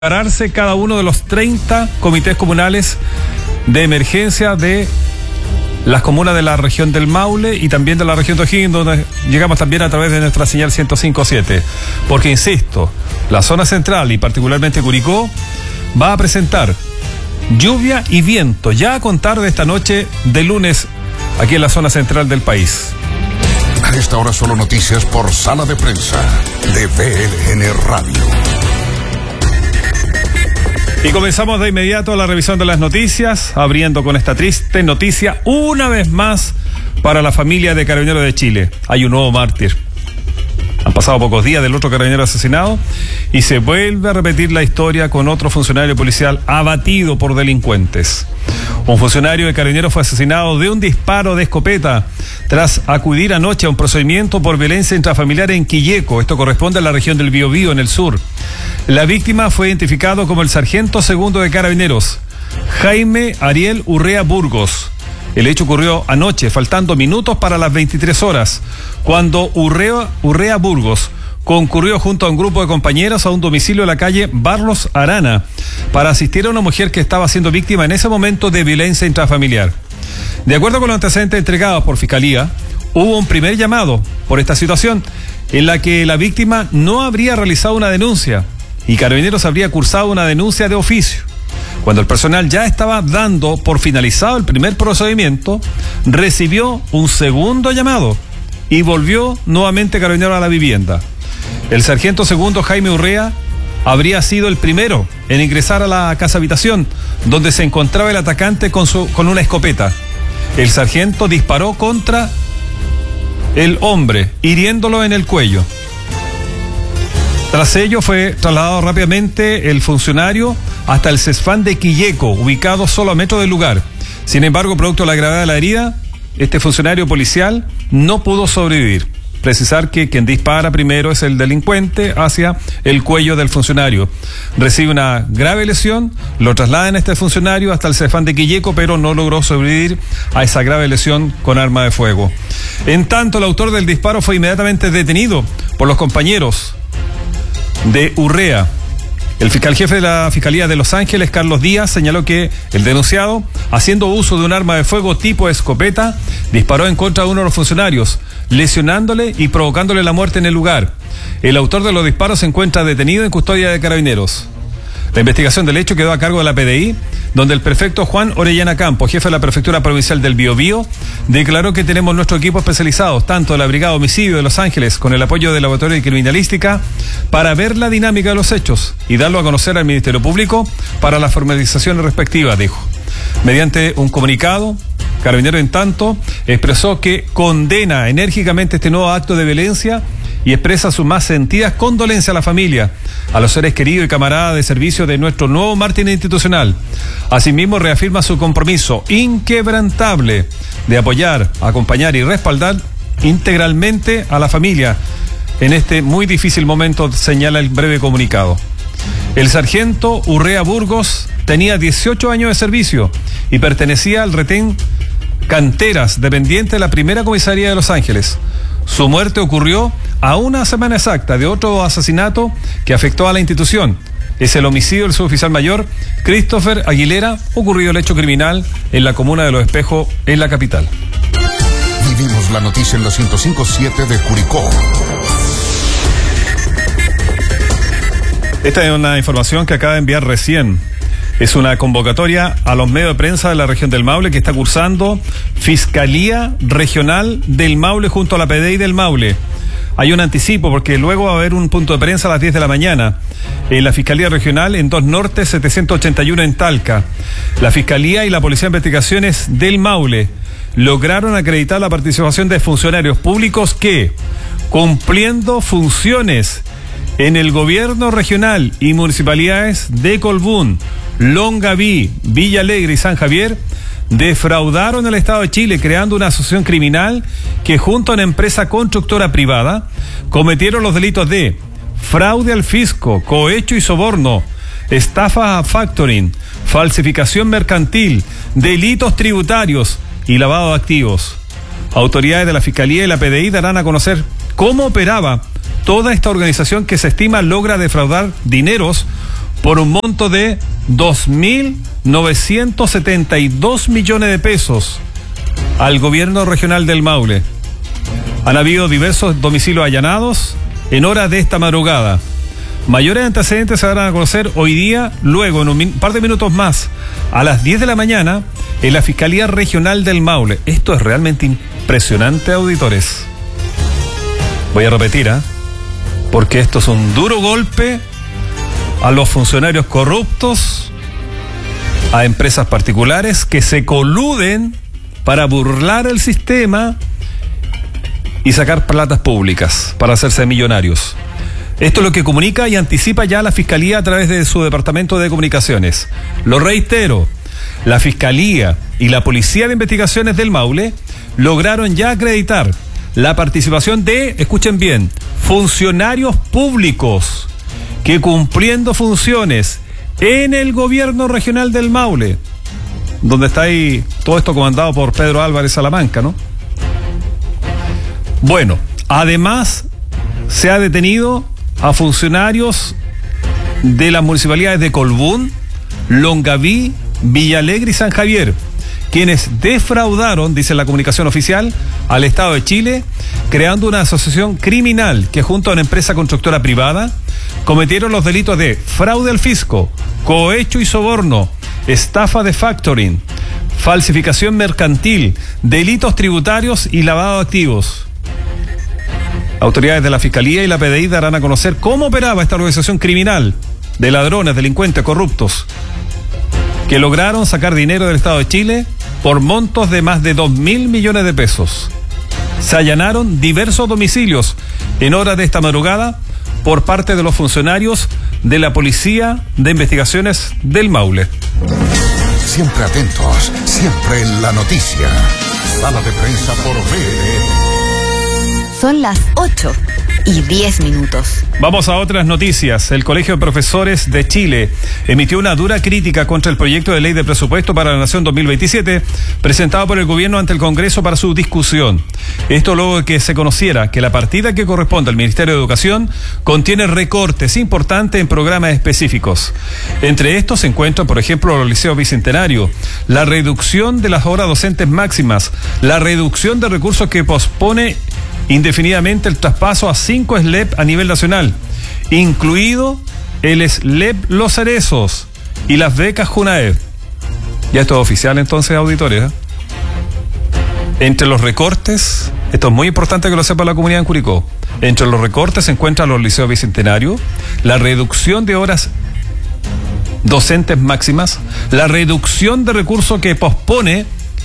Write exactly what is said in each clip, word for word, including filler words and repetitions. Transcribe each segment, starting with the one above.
prepararse cada uno de los treinta comités comunales de emergencia de las comunas de la región del Maule y también de la región de O'Higgins, donde llegamos también a través de nuestra señal ciento cinco punto siete. Porque, insisto, la zona central y particularmente Curicó va a presentar lluvia y viento ya a contar de esta noche de lunes aquí en la zona central del país. A esta hora solo noticias por Sala de Prensa de B L N Radio. Y comenzamos de inmediato la revisión de las noticias, abriendo con esta triste noticia una vez más para la familia de Carabineros de Chile. Hay un nuevo mártir. Han pasado pocos días del otro carabinero asesinado y se vuelve a repetir la historia con otro funcionario policial abatido por delincuentes. Un funcionario de Carabineros fue asesinado de un disparo de escopeta tras acudir anoche a un procedimiento por violencia intrafamiliar en Quilleco. Esto corresponde a la región del Biobío, en el sur. La víctima fue identificado como el sargento segundo de Carabineros, Jaime Ariel Urrea Burgos. El hecho ocurrió anoche, faltando minutos para las veintitrés horas, cuando Urrea, Urrea Burgos concurrió junto a un grupo de compañeros a un domicilio de la calle Barros Arana para asistir a una mujer que estaba siendo víctima en ese momento de violencia intrafamiliar. De acuerdo con los antecedentes entregados por Fiscalía, hubo un primer llamado por esta situación en la que la víctima no habría realizado una denuncia y Carabineros habría cursado una denuncia de oficio. Cuando el personal ya estaba dando por finalizado el primer procedimiento, recibió un segundo llamado y volvió nuevamente Carabineros a la vivienda. El sargento segundo Jaime Urrea habría sido el primero en ingresar a la casa habitación, donde se encontraba el atacante con, su, con una escopeta. El sargento disparó contra el hombre, hiriéndolo en el cuello. Tras ello fue trasladado rápidamente el funcionario hasta el CESFAM de Quilleco, ubicado solo a metros del lugar. Sin embargo, producto de la gravedad de la herida, este funcionario policial no pudo sobrevivir. Precisar que quien dispara primero es el delincuente hacia el cuello del funcionario. Recibe una grave lesión, lo trasladan a este funcionario hasta el CESFAM de Quilleco, pero no logró sobrevivir a esa grave lesión con arma de fuego. En tanto, el autor del disparo fue inmediatamente detenido por los compañeros de Urrea. El fiscal jefe de la Fiscalía de Los Ángeles, Carlos Díaz, señaló que el denunciado, haciendo uso de un arma de fuego tipo escopeta, disparó en contra de uno de los funcionarios, lesionándole y provocándole la muerte en el lugar. El autor de los disparos se encuentra detenido en custodia de Carabineros. La investigación del hecho quedó a cargo de la P D I, donde el prefecto Juan Orellana Campos, jefe de la Prefectura Provincial del Biobío, declaró que tenemos nuestro equipo especializado, tanto de la Brigada Homicidio de Los Ángeles, con el apoyo del Laboratorio de Criminalística, para ver la dinámica de los hechos y darlo a conocer al Ministerio Público para las formalizaciones respectivas, dijo. Mediante un comunicado, Carabineros, en tanto, expresó que condena enérgicamente este nuevo acto de violencia y expresa sus más sentidas condolencias a la familia, a los seres queridos y camaradas de servicio de nuestro nuevo mártir institucional. Asimismo, reafirma su compromiso inquebrantable de apoyar, acompañar y respaldar integralmente a la familia en este muy difícil momento, señala el breve comunicado. El sargento Urrea Burgos tenía dieciocho años de servicio y pertenecía al retén Canteras, dependiente de la primera comisaría de Los Ángeles. Su muerte ocurrió a una semana exacta de otro asesinato que afectó a la institución. Es el homicidio del suboficial mayor Christopher Aguilera, ocurrido el hecho criminal en la comuna de Los Espejos, en la capital. Vivimos la noticia en la ciento cinco punto siete de Curicó. Esta es una información que acaba de enviar recién. Es una convocatoria a los medios de prensa de la región del Maule que está cursando Fiscalía Regional del Maule junto a la P D I del Maule. Hay un anticipo porque luego va a haber un punto de prensa a las diez de la mañana en la Fiscalía Regional en dos Norte setecientos ochenta y uno en Talca. La Fiscalía y la Policía de Investigaciones del Maule lograron acreditar la participación de funcionarios públicos que, cumpliendo funciones en el gobierno regional y municipalidades de Colbún, Longaví, Villa Alegre y San Javier, defraudaron al Estado de Chile creando una asociación criminal que junto a una empresa constructora privada cometieron los delitos de fraude al fisco, cohecho y soborno, estafa a factoring, falsificación mercantil, delitos tributarios y lavado de activos. Autoridades de la Fiscalía y la P D I darán a conocer cómo operaba toda esta organización que se estima logra defraudar dineros por un monto de dos mil novecientos setenta y dos millones de pesos al gobierno regional del Maule. Han habido diversos domicilios allanados en horas de esta madrugada. Mayores antecedentes se van a conocer hoy día, luego en un min- par de minutos más, a las diez de la mañana, en la Fiscalía Regional del Maule. Esto es realmente impresionante, auditores. Voy a repetir, ¿eh? Porque esto es un duro golpe a los funcionarios corruptos, a empresas particulares que se coluden para burlar el sistema y sacar platas públicas para hacerse millonarios. Esto es lo que comunica y anticipa ya la Fiscalía a través de su Departamento de Comunicaciones. Lo reitero, la Fiscalía y la Policía de Investigaciones del Maule lograron ya acreditar la participación de, escuchen bien, funcionarios públicos que, cumpliendo funciones en el gobierno regional del Maule, donde está ahí todo esto comandado por Pedro Álvarez Salamanca, ¿no? Bueno, además se ha detenido a funcionarios de las municipalidades de Colbún, Longaví, Villalegre y San Javier, quienes defraudaron, dice la comunicación oficial, al Estado de Chile, creando una asociación criminal que, junto a una empresa constructora privada, cometieron los delitos de fraude al fisco, cohecho y soborno, estafa de factoring, falsificación mercantil, delitos tributarios y lavado de activos. Autoridades de la Fiscalía y la P D I darán a conocer cómo operaba esta organización criminal de ladrones, delincuentes, corruptos, que lograron sacar dinero del Estado de Chile por montos de más de dos mil millones de pesos. Se allanaron diversos domicilios en horas de esta madrugada por parte de los funcionarios de la Policía de Investigaciones del Maule. Siempre atentos, siempre en la noticia. Sala de prensa por V L N. Son las ocho y diez minutos. Vamos a otras noticias. El Colegio de Profesores de Chile emitió una dura crítica contra el proyecto de ley de presupuesto para la Nación dos mil veintisiete presentado por el gobierno ante el Congreso para su discusión. Esto luego de que se conociera que la partida que corresponde al Ministerio de Educación contiene recortes importantes en programas específicos. Entre estos se encuentran, por ejemplo, los liceos bicentenarios, la reducción de las horas docentes máximas, la reducción de recursos que pospone indefinidamente el traspaso a cinco S L E P a nivel nacional, incluido el S L E P Los Cerezos y las becas Junaed. Ya esto es oficial entonces, auditores, ¿eh? Entre los recortes, esto es muy importante que lo sepa la comunidad en Curicó, entre los recortes se encuentran los liceos bicentenarios, la reducción de horas docentes máximas, la reducción de recursos que pospone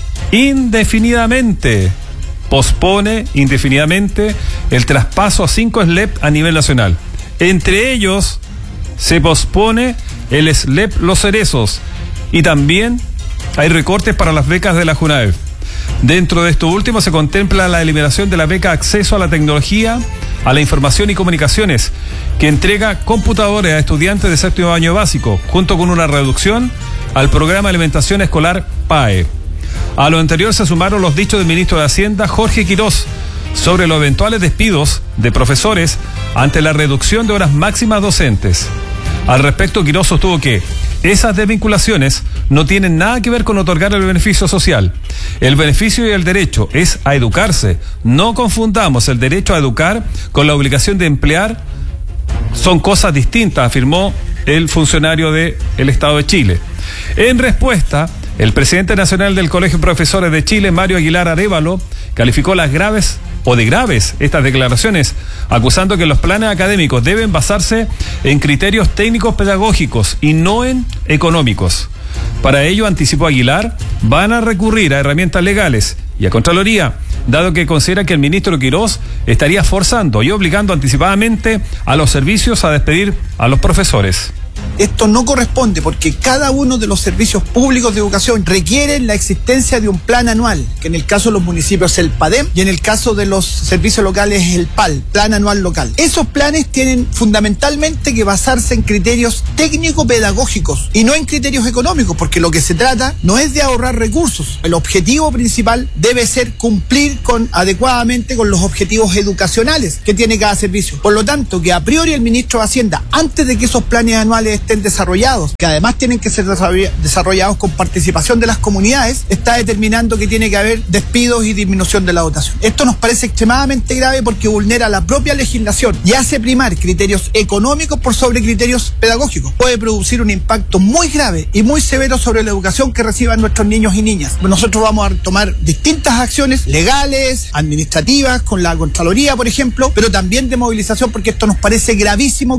indefinidamente pospone indefinidamente el traspaso a cinco S L E P a nivel nacional. Entre ellos se pospone el S L E P Los Cerezos y también hay recortes para las becas de la Junaed. Dentro de esto último se contempla la eliminación de la beca Acceso a la Tecnología, a la Información y Comunicaciones, que entrega computadores a estudiantes de séptimo año básico, junto con una reducción al programa de alimentación escolar P A E. A lo anterior se sumaron los dichos del ministro de Hacienda, Jorge Quirós, sobre los eventuales despidos de profesores ante la reducción de horas máximas docentes. Al respecto, Quirós sostuvo que esas desvinculaciones no tienen nada que ver con otorgar el beneficio social. El beneficio y el derecho es a educarse. No confundamos el derecho a educar con la obligación de emplear. Son cosas distintas, afirmó el funcionario del Estado de Chile. En respuesta, el presidente nacional del Colegio de Profesores de Chile, Mario Aguilar Arévalo, calificó las graves o de graves estas declaraciones, acusando que los planes académicos deben basarse en criterios técnicos pedagógicos y no en económicos. Para ello, anticipó Aguilar, van a recurrir a herramientas legales y a Contraloría, dado que considera que el ministro Quirós estaría forzando y obligando anticipadamente a los servicios a despedir a los profesores. Esto no corresponde porque cada uno de los servicios públicos de educación requieren la existencia de un plan anual, que en el caso de los municipios es el PADEM y en el caso de los servicios locales es el P A L, Plan Anual Local. Esos planes tienen fundamentalmente que basarse en criterios técnico-pedagógicos y no en criterios económicos, porque lo que se trata no es de ahorrar recursos. El objetivo principal debe ser cumplir con adecuadamente con los objetivos educacionales que tiene cada servicio. Por lo tanto, que a priori el ministro de Hacienda, antes de que esos planes anuales sociales estén desarrollados, que además tienen que ser desarrollados con participación de las comunidades, está determinando que tiene que haber despidos y disminución de la dotación. Esto nos parece extremadamente grave porque vulnera la propia legislación y hace primar criterios económicos por sobre criterios pedagógicos. Puede producir un impacto muy grave y muy severo sobre la educación que reciban nuestros niños y niñas. Nosotros vamos a tomar distintas acciones legales, administrativas, con la Contraloría, por ejemplo, pero también de movilización, porque esto nos parece gravísimo.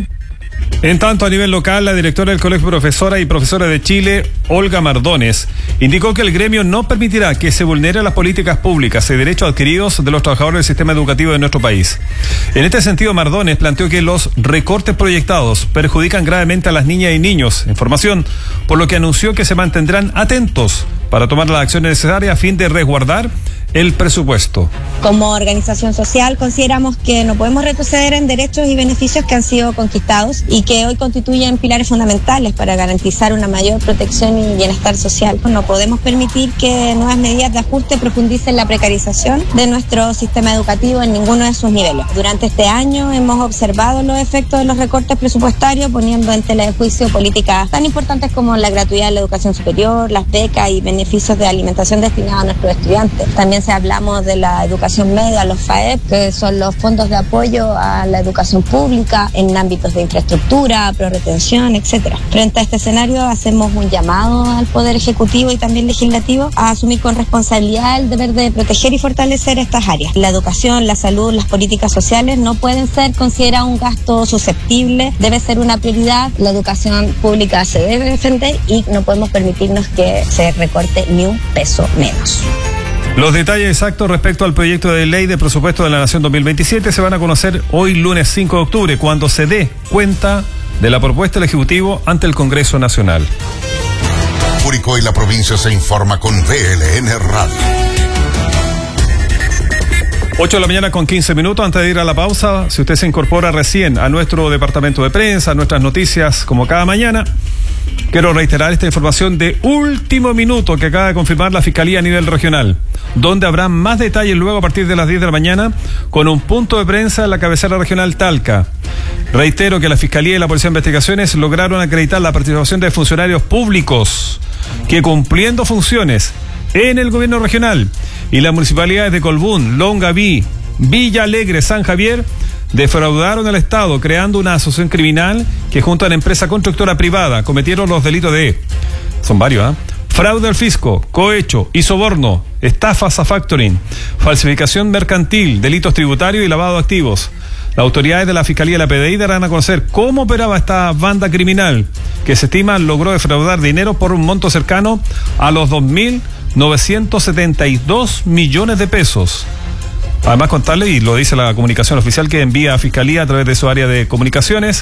En tanto, a nivel local, la directora del Colegio de Profesoras y Profesores de Chile, Olga Mardones, indicó que el gremio no permitirá que se vulneren las políticas públicas y derechos adquiridos de los trabajadores del sistema educativo de nuestro país. En este sentido, Mardones planteó que los recortes proyectados perjudican gravemente a las niñas y niños en formación, por lo que anunció que se mantendrán atentos para tomar las acciones necesarias a fin de resguardar el presupuesto. Como organización social consideramos que no podemos retroceder en derechos y beneficios que han sido conquistados y que hoy constituyen pilares fundamentales para garantizar una mayor protección y bienestar social. No podemos permitir que nuevas medidas de ajuste profundicen la precarización de nuestro sistema educativo en ninguno de sus niveles. Durante este año hemos observado los efectos de los recortes presupuestarios, poniendo en tela de juicio políticas tan importantes como la gratuidad de la educación superior, las becas y beneficios de alimentación destinados a nuestros estudiantes. También se hablamos de la educación media, los F A E P, que son los fondos de apoyo a la educación pública en ámbitos de infraestructura, prorretención, etcétera. Frente a este escenario, hacemos un llamado al Poder Ejecutivo y también Legislativo a asumir con responsabilidad el deber de proteger y fortalecer estas áreas. La educación, la salud, las políticas sociales no pueden ser consideradas un gasto susceptible, debe ser una prioridad. La educación pública se debe defender y no podemos permitirnos que se recorte ni un peso menos. Los detalles exactos respecto al proyecto de ley de presupuesto de la Nación dos mil veintisiete se van a conocer hoy lunes cinco de octubre, cuando se dé cuenta de la propuesta del Ejecutivo ante el Congreso Nacional. Curicó y la provincia se informa con V L N Radio. ocho de la mañana con quince minutos. Antes de ir a la pausa, si usted se incorpora recién a nuestro departamento de prensa, a nuestras noticias como cada mañana, quiero reiterar esta información de último minuto que acaba de confirmar la Fiscalía a nivel regional, donde habrá más detalles luego a partir de las diez de la mañana con un punto de prensa en la cabecera regional Talca. Reitero que la Fiscalía y la Policía de Investigaciones lograron acreditar la participación de funcionarios públicos que, cumpliendo funciones en el gobierno regional y las municipalidades de Colbún, Longaví, Villa Alegre, San Javier, defraudaron al Estado creando una asociación criminal que junto a la empresa constructora privada cometieron los delitos de, son varios, ¿eh? fraude al fisco, cohecho y soborno, estafas a factoring, falsificación mercantil, delitos tributarios y lavado de activos. Las autoridades de la Fiscalía y la P D I darán a conocer cómo operaba esta banda criminal, que se estima logró defraudar dinero por un monto cercano a los dos mil novecientos setenta y dos millones de pesos. Además, contarle, y lo dice la comunicación oficial que envía a Fiscalía a través de su área de comunicaciones,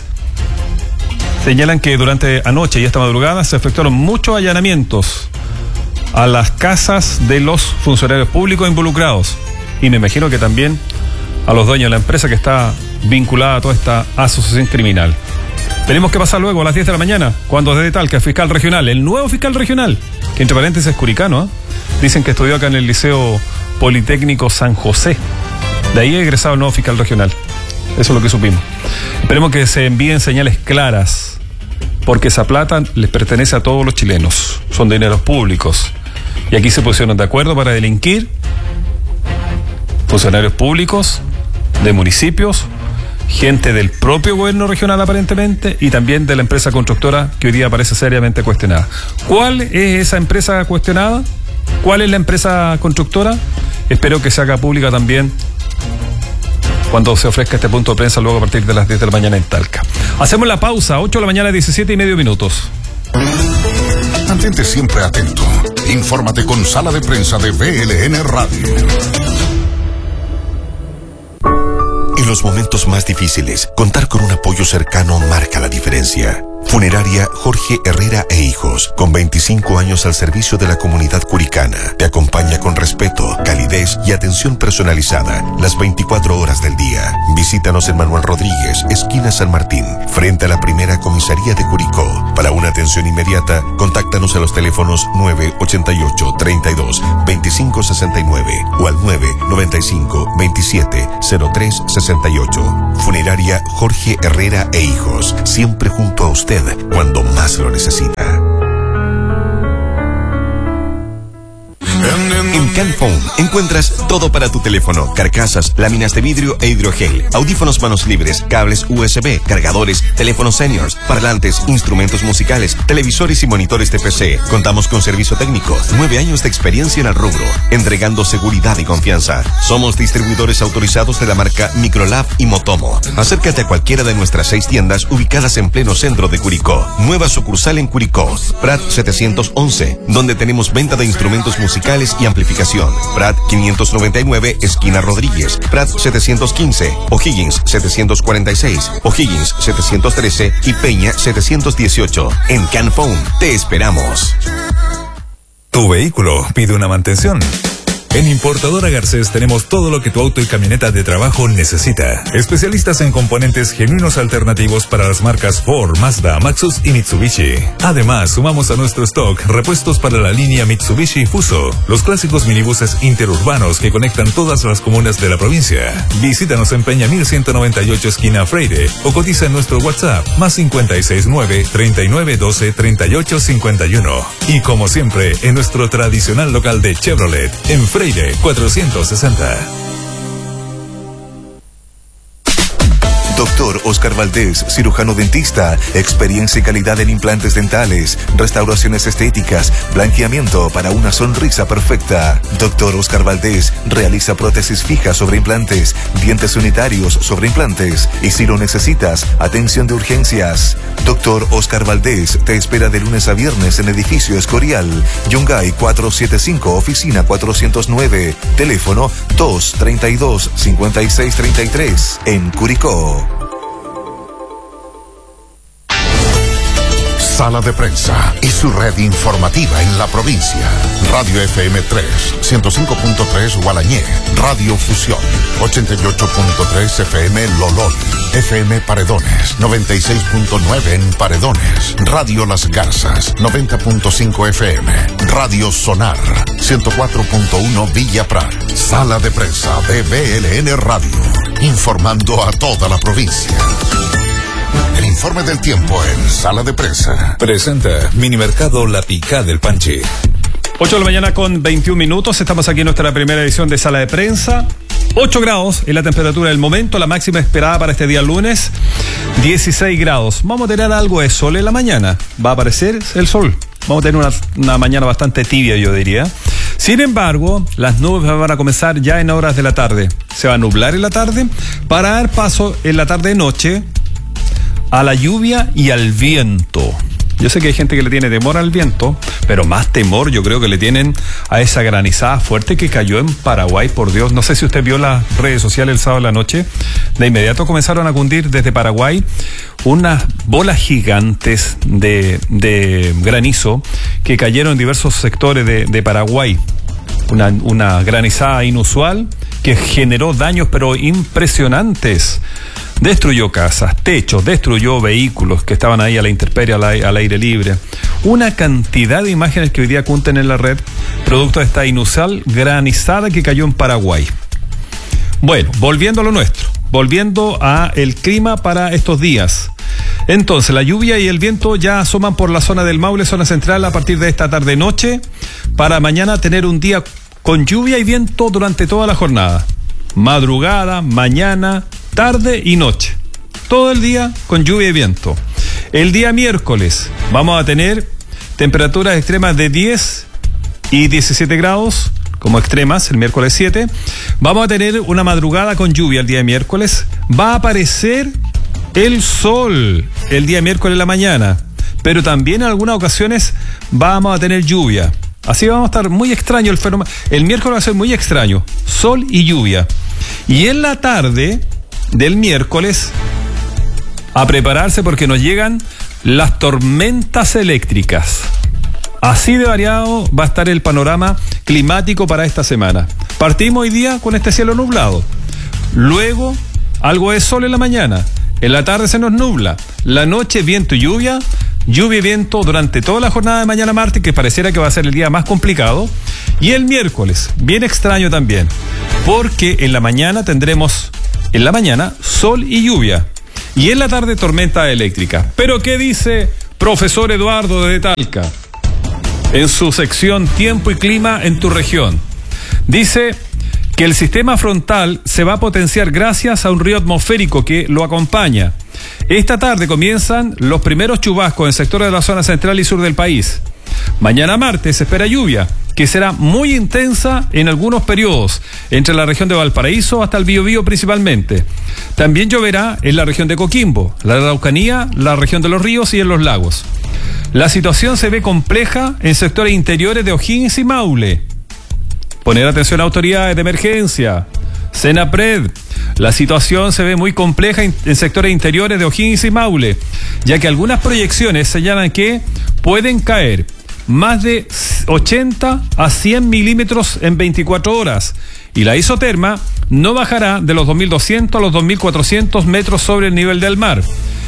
señalan que durante anoche y esta madrugada se efectuaron muchos allanamientos a las casas de los funcionarios públicos involucrados. Y me imagino que también a los dueños de la empresa que está vinculada a toda esta asociación criminal. Veremos qué pasa luego a las diez de la mañana, cuando desde Talca el fiscal regional, el nuevo fiscal regional, que entre paréntesis es curicano, ¿eh? Dicen que estudió acá en el Liceo Politécnico San José. De ahí ha egresado el nuevo fiscal regional. Eso es lo que supimos. Esperemos que se envíen señales claras, porque esa plata les pertenece a todos los chilenos. Son dineros públicos. Y aquí se pusieron de acuerdo para delinquir funcionarios públicos de municipios, gente del propio gobierno regional aparentemente, y también de la empresa constructora que hoy día parece seriamente cuestionada. ¿Cuál es esa empresa cuestionada? ¿Cuál es la empresa constructora? Espero que se haga pública también cuando se ofrezca este punto de prensa luego a partir de las diez de la mañana en Talca. Hacemos la pausa, ocho de la mañana, diecisiete y medio minutos. Mantente siempre atento. Infórmate con Sala de Prensa de V L N Radio. En los momentos más difíciles, contar con un apoyo cercano marca la diferencia. Funeraria Jorge Herrera e Hijos, con veinticinco años al servicio de la comunidad curicana, te acompaña con respeto, calidez y atención personalizada las veinticuatro horas del día. Visítanos en Manuel Rodríguez, esquina San Martín, frente a la primera comisaría de Curicó. Para una atención inmediata, contáctanos a los teléfonos nueve ochenta y ocho, treinta y dos, veinticinco sesenta y nueve o al nueve noventa y cinco, veintisiete, cero tres sesenta y ocho. Funeraria Jorge Herrera e Hijos, siempre junto a usted usted cuando más lo necesita. En Canphone encuentras todo para tu teléfono: carcasas, láminas de vidrio e hidrogel, audífonos manos libres, cables U S B, cargadores, teléfonos seniors, parlantes, instrumentos musicales, televisores y monitores de P C. Contamos con servicio técnico, nueve años de experiencia en el rubro, entregando seguridad y confianza. Somos distribuidores autorizados de la marca Microlab y Motomo. Acércate a cualquiera de nuestras seis tiendas ubicadas en pleno centro de Curicó. Nueva sucursal en Curicó, Prat setecientos once, donde tenemos venta de instrumentos musicales y amplificación. Prat quinientos noventa y nueve, esquina Rodríguez. Prat setecientos quince, O'Higgins setecientos cuarenta y seis, O'Higgins setecientos trece y Peña setecientos dieciocho. En Canphone te esperamos. Tu vehículo pide una mantención. En Importadora Garcés tenemos todo lo que tu auto y camioneta de trabajo necesita. Especialistas en componentes genuinos alternativos para las marcas Ford, Mazda, Maxus y Mitsubishi. Además, sumamos a nuestro stock repuestos para la línea Mitsubishi Fuso, los clásicos minibuses interurbanos que conectan todas las comunas de la provincia. Visítanos en Peña mil ciento noventa y ocho, esquina Freire, o cotiza en nuestro WhatsApp más cincuenta y seis nueve, treinta y nueve doce, treinta y ocho cincuenta y uno. Y como siempre, en nuestro tradicional local de Chevrolet, en Freire cuatrocientos sesenta. Doctor Oscar Valdés, cirujano dentista, experiencia y calidad en implantes dentales, restauraciones estéticas, blanqueamiento para una sonrisa perfecta. Doctor Oscar Valdés realiza prótesis fijas sobre implantes, dientes unitarios sobre implantes y, si lo necesitas, atención de urgencias. Doctor Oscar Valdés te espera de lunes a viernes en edificio Escorial, Yungay cuatrocientos setenta y cinco, oficina cuatrocientos nueve, teléfono dos treinta y dos, cincuenta y seis treinta y tres, en Curicó. Sala de Prensa y su red informativa en la provincia. Radio F M tres, ciento cinco punto tres Gualañé. Radio Fusión, ochenta y ocho punto tres F M Lolol. F M Paredones, noventa y seis punto nueve en Paredones. Radio Las Garzas, noventa punto cinco F M. Radio Sonar, ciento cuatro punto uno Villa Prat. Sala de Prensa de B L N Radio, informando a toda la provincia. El informe del tiempo en Sala de Prensa. Presenta Minimercado La Picá del Panchi. ocho de la mañana con veintiún minutos. Estamos aquí en nuestra primera edición de Sala de Prensa. ocho grados es la temperatura del momento. La máxima esperada para este día lunes, dieciséis grados. Vamos a tener algo de sol en la mañana. Va a aparecer el sol. Vamos a tener una, una mañana bastante tibia, yo diría. Sin embargo, las nubes van a comenzar ya en horas de la tarde. Se va a nublar en la tarde para dar paso en la tarde-noche a la lluvia y al viento. Yo sé que hay gente que le tiene temor al viento, pero más temor yo creo que le tienen a esa granizada fuerte que cayó en Paraguay, por Dios. No sé si usted vio las redes sociales el sábado en la noche. De inmediato comenzaron a cundir desde Paraguay unas bolas gigantes de, de granizo que cayeron en diversos sectores de, de Paraguay. Una, una granizada inusual que generó daños pero impresionantes. Destruyó casas, techos, destruyó vehículos que estaban ahí a la intemperie, al, al aire libre. Una cantidad de imágenes que hoy día cunten en la red, producto de esta inusual granizada que cayó en Paraguay. Bueno, volviendo a lo nuestro, volviendo a el clima para estos días. Entonces, la lluvia y el viento ya asoman por la zona del Maule, zona central, a partir de esta tarde-noche, para mañana tener un día con lluvia y viento durante toda la jornada. Madrugada, mañana, tarde y noche. Todo el día con lluvia y viento. El día miércoles vamos a tener temperaturas extremas de diez y diecisiete grados, como extremas, el miércoles siete. Vamos a tener una madrugada con lluvia el día miércoles. Va a aparecer el sol el día miércoles en la mañana, pero también en algunas ocasiones vamos a tener lluvia. Así vamos a estar muy extraño el fenómeno. El miércoles va a ser muy extraño. Sol y lluvia. Y en la tarde del miércoles, a prepararse porque nos llegan las tormentas eléctricas. Así de variado va a estar el panorama climático para esta semana. Partimos hoy día con este cielo nublado. Luego, algo de sol en la mañana. En la tarde se nos nubla. La noche, viento y lluvia. Lluvia y viento durante toda la jornada de mañana martes, que pareciera que va a ser el día más complicado. Y el miércoles, bien extraño también, porque en la mañana tendremos, en la mañana, sol y lluvia. y en la tarde tormenta eléctrica. Pero ¿qué dice profesor Eduardo de Talca en su sección Tiempo y Clima en tu región? Dice que el sistema frontal se va a potenciar gracias a un río atmosférico que lo acompaña. Esta tarde comienzan los primeros chubascos en sectores de la zona central y sur del país. Mañana martes se espera lluvia, que será muy intensa en algunos periodos, entre la región de Valparaíso hasta el Biobío principalmente. También lloverá en la región de Coquimbo, la Araucanía, la región de los ríos y en los lagos. La situación se ve compleja en sectores interiores de O'Higgins y Maule. Poner atención a autoridades de emergencia. Senapred. La situación se ve muy compleja en sectores interiores de O'Higgins y Maule, ya que algunas proyecciones señalan que pueden caer más de ochenta a cien milímetros en veinticuatro horas y la isoterma no bajará de los dos mil doscientos a los dos mil cuatrocientos metros sobre el nivel del mar.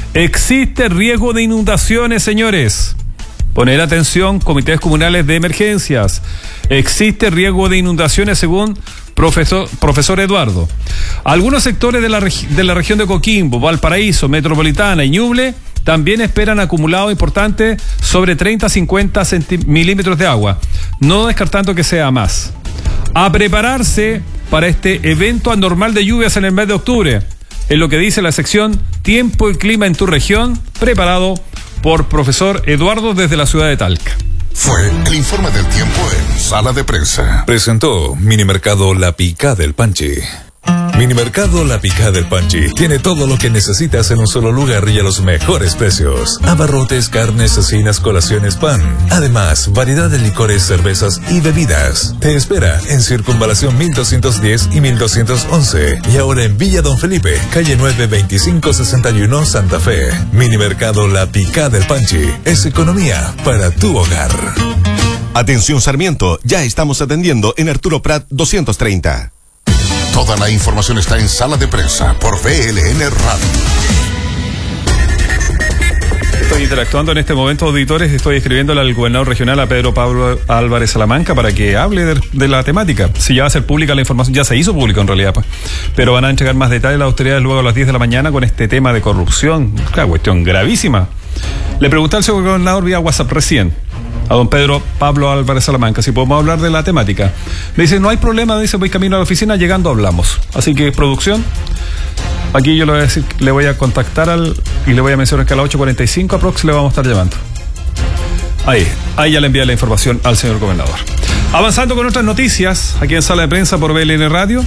Existe riesgo de inundaciones, señores. Poner atención, comités comunales de emergencias. Existe riesgo de inundaciones según profesor, profesor Eduardo. Algunos sectores de la, de la región de Coquimbo, Valparaíso, Metropolitana y Ñuble también esperan acumulados importantes sobre treinta a cincuenta milímetros de agua, no descartando que sea más. A prepararse para este evento anormal de lluvias en el mes de octubre, es lo que dice la sección Tiempo y Clima en tu región, preparado por profesor Eduardo desde la ciudad de Talca. Fue el informe del tiempo en Sala de Prensa. Presentó Minimercado La Picá del Panchi. Minimercado La Picá del Panchi tiene todo lo que necesitas en un solo lugar y a los mejores precios. Abarrotes, carnes, cecinas, colaciones, pan. Además, variedad de licores, cervezas y bebidas. Te espera en Circunvalación mil doscientos diez y mil doscientos once. Y ahora en Villa Don Felipe, calle nueve veinticinco sesenta y uno, Santa Fe. Minimercado La Picá del Panchi es economía para tu hogar. Atención Sarmiento, ya estamos atendiendo en Arturo Prat doscientos treinta. Toda la información está en Sala de Prensa por V L N Radio. Estoy interactuando en este momento, auditores, estoy escribiéndole al gobernador regional, a Pedro Pablo Álvarez Salamanca, para que hable de, de la temática. Si ya va a ser pública la información, ya se hizo pública en realidad, pues. Pero van a entregar más detalles las autoridades luego a las diez de la mañana con este tema de corrupción, una cuestión gravísima. Le pregunté al señor gobernador vía WhatsApp recién, a don Pedro Pablo Álvarez Salamanca, si podemos hablar de la temática. Me dice, no hay problema, dice, voy camino a la oficina, llegando hablamos. Así que, producción, aquí yo le voy a decir, le voy a contactar al, y le voy a mencionar que a las ocho cuarenta y cinco aprox le vamos a estar llamando. Ahí, ahí ya le envié la información al señor gobernador. Avanzando con otras noticias, aquí en Sala de Prensa por V L N Radio.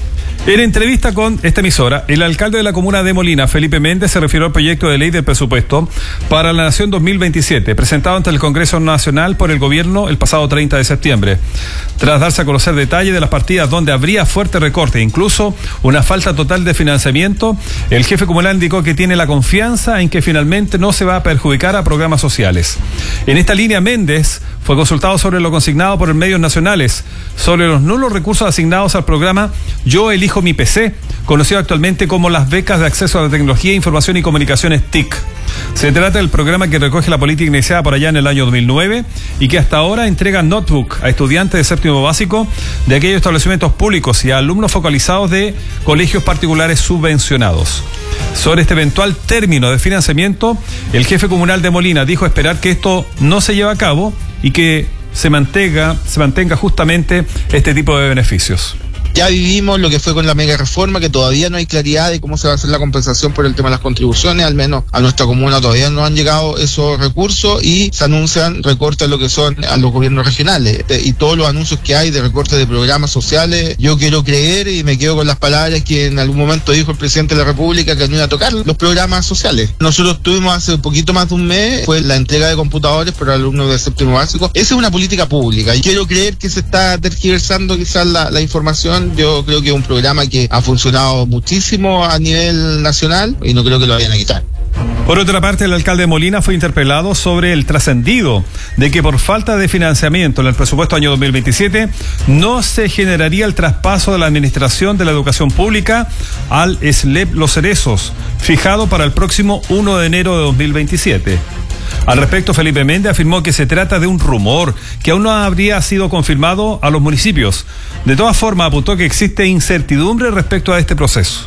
En entrevista con esta emisora, el alcalde de la comuna de Molina, Felipe Méndez, se refirió al proyecto de ley del presupuesto para la Nación dos mil veintisiete, presentado ante el Congreso Nacional por el gobierno el pasado treinta de septiembre. Tras darse a conocer detalles de las partidas donde habría fuerte recorte, incluso una falta total de financiamiento, el jefe comunal indicó que tiene la confianza en que finalmente no se va a perjudicar a programas sociales. En esta línea, Méndez fue consultado sobre lo consignado por medios nacionales, sobre los nulos recursos asignados al programa Yo Elijo Mi P C, conocido actualmente como las becas de acceso a la tecnología, información y comunicaciones T I C. Se trata del programa que recoge la política iniciada por allá en el año dos mil nueve y que hasta ahora entrega notebook a estudiantes de séptimo básico de aquellos establecimientos públicos y a alumnos focalizados de colegios particulares subvencionados. Sobre este eventual término de financiamiento, el jefe comunal de Molina dijo esperar que esto no se lleve a cabo y que se mantenga, se mantenga justamente este tipo de beneficios. Ya vivimos lo que fue con la mega reforma, que todavía no hay claridad de cómo se va a hacer la compensación por el tema de las contribuciones, al menos a nuestra comuna todavía no han llegado esos recursos y se anuncian recortes a lo que son a los gobiernos regionales. Y todos los anuncios que hay de recortes de programas sociales, yo quiero creer y me quedo con las palabras que en algún momento dijo el presidente de la República, que no iba a tocar los programas sociales. Nosotros tuvimos hace un poquito más de un mes, fue la entrega de computadores para alumnos de séptimo básico. Esa es una política pública y quiero creer que se está tergiversando quizás la, la información. Yo creo que es un programa que ha funcionado muchísimo a nivel nacional y no creo que lo vayan a quitar. Por otra parte, el alcalde de Molina fue interpelado sobre el trascendido de que por falta de financiamiento en el presupuesto año dos mil veintisiete no se generaría el traspaso de la administración de la educación pública al S L E P Los Cerezos, fijado para el próximo primero de enero de dos mil veintisiete. Al respecto, Felipe Méndez afirmó que se trata de un rumor que aún no habría sido confirmado a los municipios. De todas formas, apuntó que existe incertidumbre respecto a este proceso.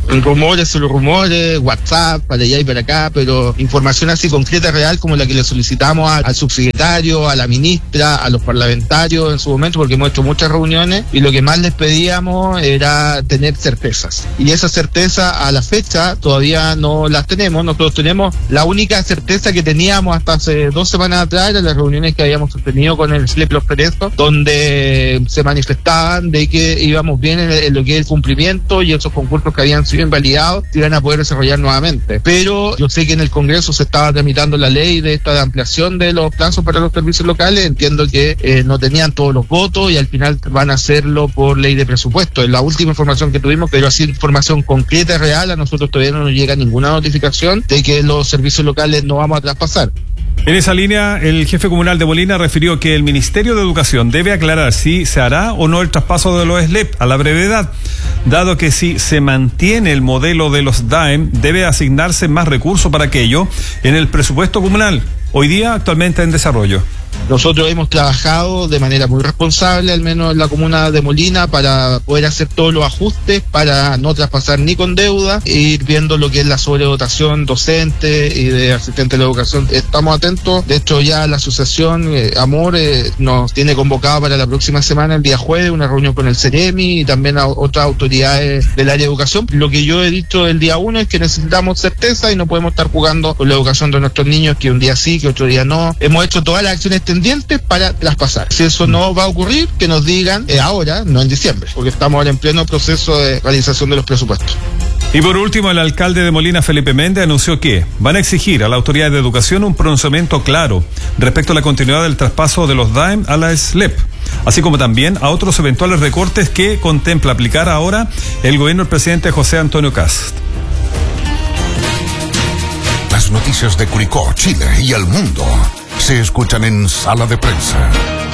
rumores sobre rumores, WhatsApp, para allá y para acá, pero información así concreta, real, como la que le solicitamos al, al subsecretario, a la ministra, a los parlamentarios en su momento, porque hemos hecho muchas reuniones y lo que más les pedíamos era tener certezas. Y esa certeza a la fecha todavía no las tenemos. Nosotros tenemos la única certeza que teníamos hasta hace dos semanas atrás, eran las reuniones que habíamos sostenido con el S L E P Los Perezos, donde se manifestaban de que íbamos bien en, en lo que es el cumplimiento y esos concursos que habían sido invalidados se iban a poder desarrollar nuevamente. Pero yo sé que en el Congreso se estaba tramitando la ley de esta de ampliación de los plazos para los servicios locales. Entiendo que eh, no tenían todos los votos y al final van a hacerlo por ley de presupuesto. Es la última información que tuvimos, pero así información concreta y real, a nosotros todavía no nos llega ninguna notificación de que los servicios locales no vamos a traspasar. En esa línea, el jefe comunal de Molina refirió que el Ministerio de Educación debe aclarar si se hará o no el traspaso de los S L E P a la brevedad, dado que si se mantiene el modelo de los D A E M, debe asignarse más recursos para aquello en el presupuesto comunal, hoy día actualmente en desarrollo. Nosotros hemos trabajado de manera muy responsable, al menos en la comuna de Molina, para poder hacer todos los ajustes, para no traspasar ni con deuda, e ir viendo lo que es la sobredotación docente y de asistente de la educación. Estamos atentos. De hecho, ya la asociación eh, Amor eh, nos tiene convocado para la próxima semana, el día jueves, una reunión con el CEREMI y también a otras autoridades del área de educación. Lo que yo he dicho el día uno es que necesitamos certeza y no podemos estar jugando con la educación de nuestros niños, que un día sí, que otro día no. Hemos hecho todas las acciones tendientes para traspasar. Si eso no va a ocurrir, que nos digan eh, ahora, no en diciembre, porque estamos ahora en pleno proceso de realización de los presupuestos. Y por último, el alcalde de Molina, Felipe Méndez, anunció que van a exigir a la autoridad de educación un pronunciamiento claro respecto a la continuidad del traspaso de los D A E M a la S L E P, así como también a otros eventuales recortes que contempla aplicar ahora el gobierno del presidente José Antonio Kast. Las noticias de Curicó, Chile y el mundo se escuchan en Sala de Prensa.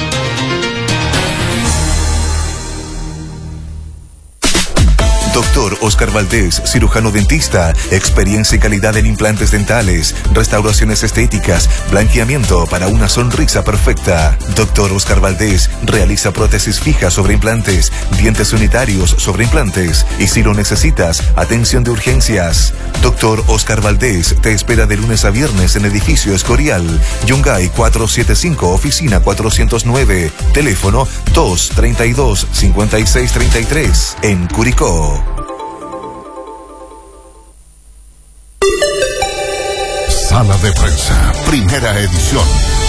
Doctor Oscar Valdés, cirujano dentista, experiencia y calidad en implantes dentales, restauraciones estéticas, blanqueamiento para una sonrisa perfecta. Doctor Oscar Valdés realiza prótesis fijas sobre implantes, dientes unitarios sobre implantes y si lo necesitas, atención de urgencias. Doctor Oscar Valdés te espera de lunes a viernes en edificio Escorial, Yungay cuatrocientos setenta y cinco, oficina cuatrocientos nueve, teléfono dos treinta y dos, cincuenta y seis treinta y tres, en Curicó. Sala de Prensa, primera edición.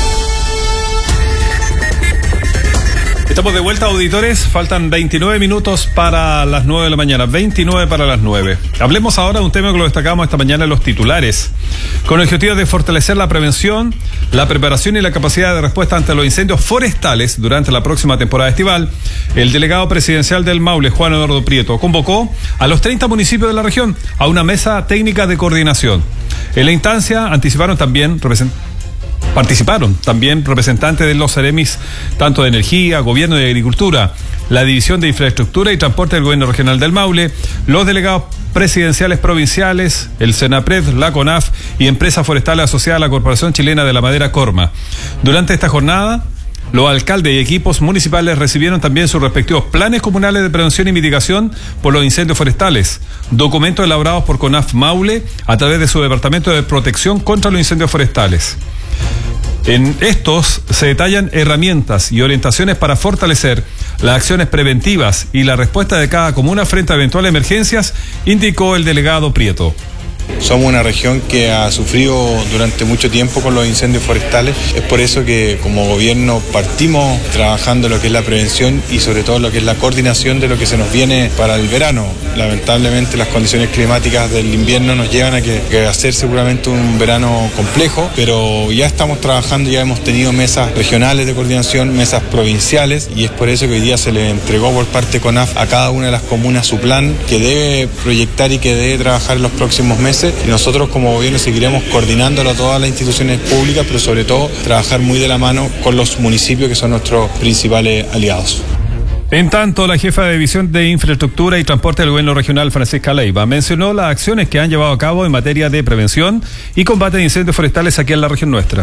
Estamos de vuelta, auditores. Faltan veintinueve minutos para las nueve de la mañana. veintinueve para las nueve. Hablemos ahora de un tema que lo destacamos esta mañana en los titulares. Con el objetivo de fortalecer la prevención, la preparación y la capacidad de respuesta ante los incendios forestales durante la próxima temporada estival, el delegado presidencial del Maule, Juan Eduardo Prieto, convocó a los treinta municipios de la región a una mesa técnica de coordinación. En la instancia anticiparon también representantes Participaron también representantes de los CEREMIS, tanto de Energía, Gobierno y Agricultura, la División de Infraestructura y Transporte del Gobierno Regional del Maule, los delegados presidenciales provinciales, el SENAPRED, la CONAF y Empresas Forestales asociadas a la Corporación Chilena de la Madera, Corma. Durante esta jornada, los alcaldes y equipos municipales recibieron también sus respectivos planes comunales de prevención y mitigación por los incendios forestales, documentos elaborados por CONAF Maule a través de su Departamento de Protección contra los Incendios Forestales. En estos se detallan herramientas y orientaciones para fortalecer las acciones preventivas y la respuesta de cada comuna frente a eventuales emergencias, indicó el delegado Prieto. Somos una región que ha sufrido durante mucho tiempo con los incendios forestales. Es por eso que como gobierno partimos trabajando lo que es la prevención y sobre todo lo que es la coordinación de lo que se nos viene para el verano. Lamentablemente las condiciones climáticas del invierno nos llevan a que, que hacer seguramente un verano complejo, pero ya estamos trabajando, ya hemos tenido mesas regionales de coordinación, mesas provinciales, y es por eso que hoy día se le entregó por parte de CONAF a cada una de las comunas su plan que debe proyectar y que debe trabajar en los próximos meses. Y nosotros como gobierno seguiremos coordinándolo a todas las instituciones públicas, pero sobre todo trabajar muy de la mano con los municipios que son nuestros principales aliados. En tanto, la jefa de División de Infraestructura y Transporte del Gobierno Regional, Francisca Leiva, mencionó las acciones que han llevado a cabo en materia de prevención y combate de incendios forestales aquí en la región nuestra.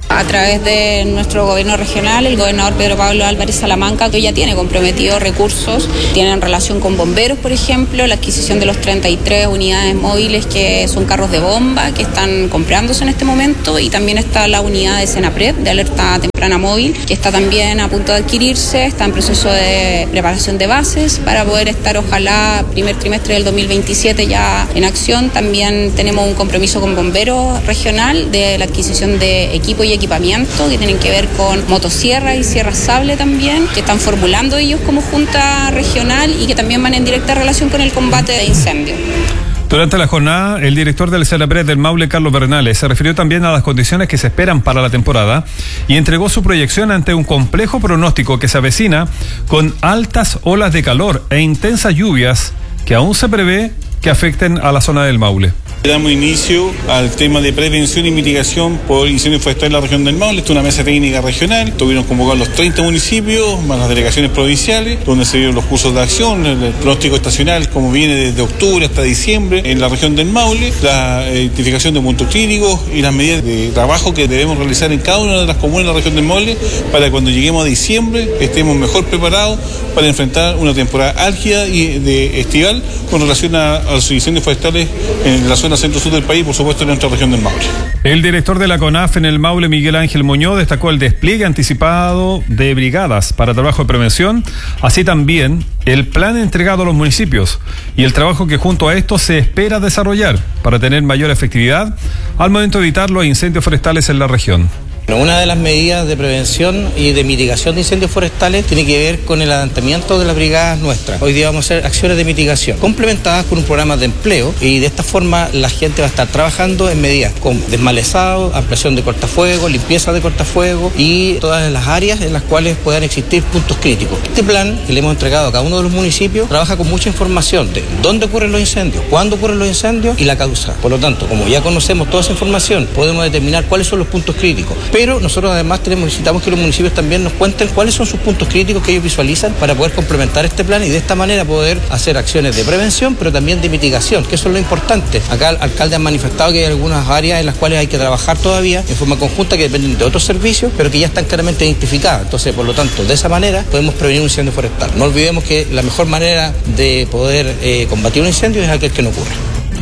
A través de nuestro gobierno regional, el gobernador Pedro Pablo Álvarez Salamanca, que ya tiene comprometidos recursos, tienen relación con bomberos, por ejemplo, la adquisición de los treinta y tres unidades móviles que son carros de bomba que están comprándose en este momento, y también está la unidad de Senapred, de alerta temprana móvil, que está también a punto de adquirirse, está en proceso de preparación de bases para poder estar, ojalá, primer trimestre del dos mil veintisiete ya en acción. También tenemos un compromiso con bomberos regional de la adquisición de equipo y equipamiento que tienen que ver con motosierra y sierra sable también, que están formulando ellos como junta regional y que también van en directa relación con el combate de incendios. Durante la jornada, el director del Senapred del Maule, Carlos Bernales, se refirió también a las condiciones que se esperan para la temporada y entregó su proyección ante un complejo pronóstico que se avecina con altas olas de calor e intensas lluvias que aún se prevé que afecten a la zona del Maule. Damos inicio al tema de prevención y mitigación por incendios forestales en la región del Maule. Esta es una mesa técnica regional. Tuvieron convocados los treinta municipios, más las delegaciones provinciales, donde se dieron los cursos de acción, el pronóstico estacional, como viene desde octubre hasta diciembre en la región del Maule, la identificación de puntos críticos y las medidas de trabajo que debemos realizar en cada una de las comunas de la región del Maule para que cuando lleguemos a diciembre estemos mejor preparados para enfrentar una temporada álgida y de estival con relación a, a los incendios forestales en la zona centro-sur del país, por supuesto en nuestra región del Maule. El director de la CONAF en el Maule, Miguel Ángel Muñoz, destacó el despliegue anticipado de brigadas para trabajo de prevención, así también el plan entregado a los municipios y el trabajo que junto a esto se espera desarrollar para tener mayor efectividad al momento de evitar los incendios forestales en la región. Una de las medidas de prevención y de mitigación de incendios forestales tiene que ver con el adelantamiento de las brigadas nuestras. Hoy día vamos a hacer acciones de mitigación complementadas con un programa de empleo, y de esta forma la gente va a estar trabajando en medidas como desmalezado, ampliación de cortafuegos, limpieza de cortafuegos y todas las áreas en las cuales puedan existir puntos críticos. Este plan que le hemos entregado a cada uno de los municipios trabaja con mucha información de dónde ocurren los incendios, cuándo ocurren los incendios y la causa. Por lo tanto, como ya conocemos toda esa información, podemos determinar cuáles son los puntos críticos. Pero nosotros además tenemos, necesitamos que los municipios también nos cuenten cuáles son sus puntos críticos que ellos visualizan para poder complementar este plan y de esta manera poder hacer acciones de prevención, pero también de mitigación, que eso es lo importante. Acá el alcalde ha manifestado que hay algunas áreas en las cuales hay que trabajar todavía en forma conjunta que dependen de otros servicios, pero que ya están claramente identificadas. Entonces, por lo tanto, de esa manera podemos prevenir un incendio forestal. No olvidemos que la mejor manera de poder eh, combatir un incendio es aquel que no ocurre.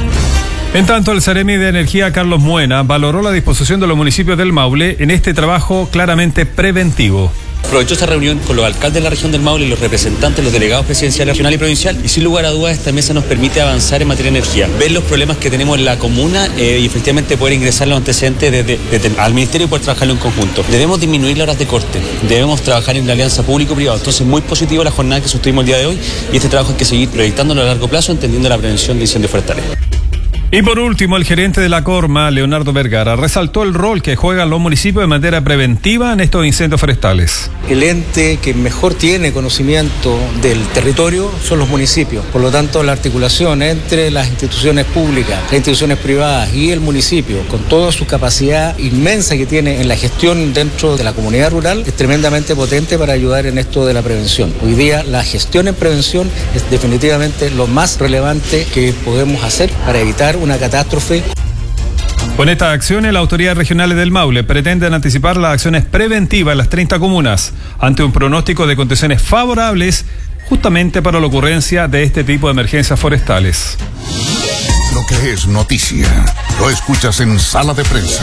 En tanto, el Seremi de Energía, Carlos Muena, valoró la disposición de los municipios del Maule en este trabajo claramente preventivo. Aprovechó esta reunión con los alcaldes de la región del Maule y los representantes, los delegados presidenciales regional y provincial, y sin lugar a dudas esta mesa nos permite avanzar en materia de energía, ver los problemas que tenemos en la comuna eh, y efectivamente poder ingresar los antecedentes desde, desde al ministerio y poder trabajarlo en conjunto. Debemos disminuir las horas de corte, debemos trabajar en la alianza público-privado. Entonces, muy positivo la jornada que sostuvimos el día de hoy, y este trabajo hay que seguir proyectándolo a largo plazo, entendiendo la prevención de incendios forestales. Y por último, el gerente de la Corma, Leonardo Vergara, resaltó el rol que juegan los municipios de manera preventiva en estos incendios forestales. El ente que mejor tiene conocimiento del territorio son los municipios. Por lo tanto, la articulación entre las instituciones públicas, las instituciones privadas y el municipio, con toda su capacidad inmensa que tiene en la gestión dentro de la comunidad rural, es tremendamente potente para ayudar en esto de la prevención. Hoy día, la gestión en prevención es definitivamente lo más relevante que podemos hacer para evitar una catástrofe. Con estas acciones, las autoridades regionales del Maule pretenden anticipar las acciones preventivas en las treinta comunas ante un pronóstico de condiciones favorables justamente para la ocurrencia de este tipo de emergencias forestales. Lo que es noticia, lo escuchas en Sala de Prensa.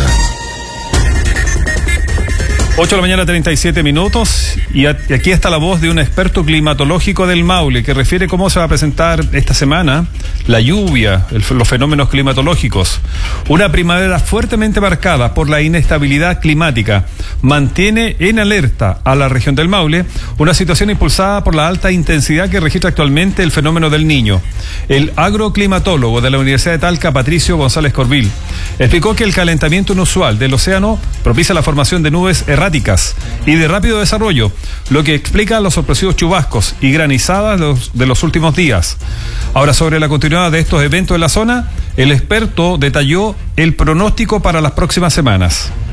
ocho de la mañana, treinta y siete minutos, y aquí está la voz de un experto climatológico del Maule que refiere cómo se va a presentar esta semana la lluvia, el, los fenómenos climatológicos. Una primavera fuertemente marcada por la inestabilidad climática mantiene en alerta a la región del Maule, una situación impulsada por la alta intensidad que registra actualmente el fenómeno del Niño. El agroclimatólogo de la Universidad de Talca, Patricio González Corbil, explicó que el calentamiento inusual del océano propicia la formación de nubes erráticas y de rápido desarrollo, lo que explica los sorpresivos chubascos y granizadas de los, de los últimos días. Ahora, sobre la continuidad de estos eventos en la zona, el experto detalló el pronóstico para las próximas semanas.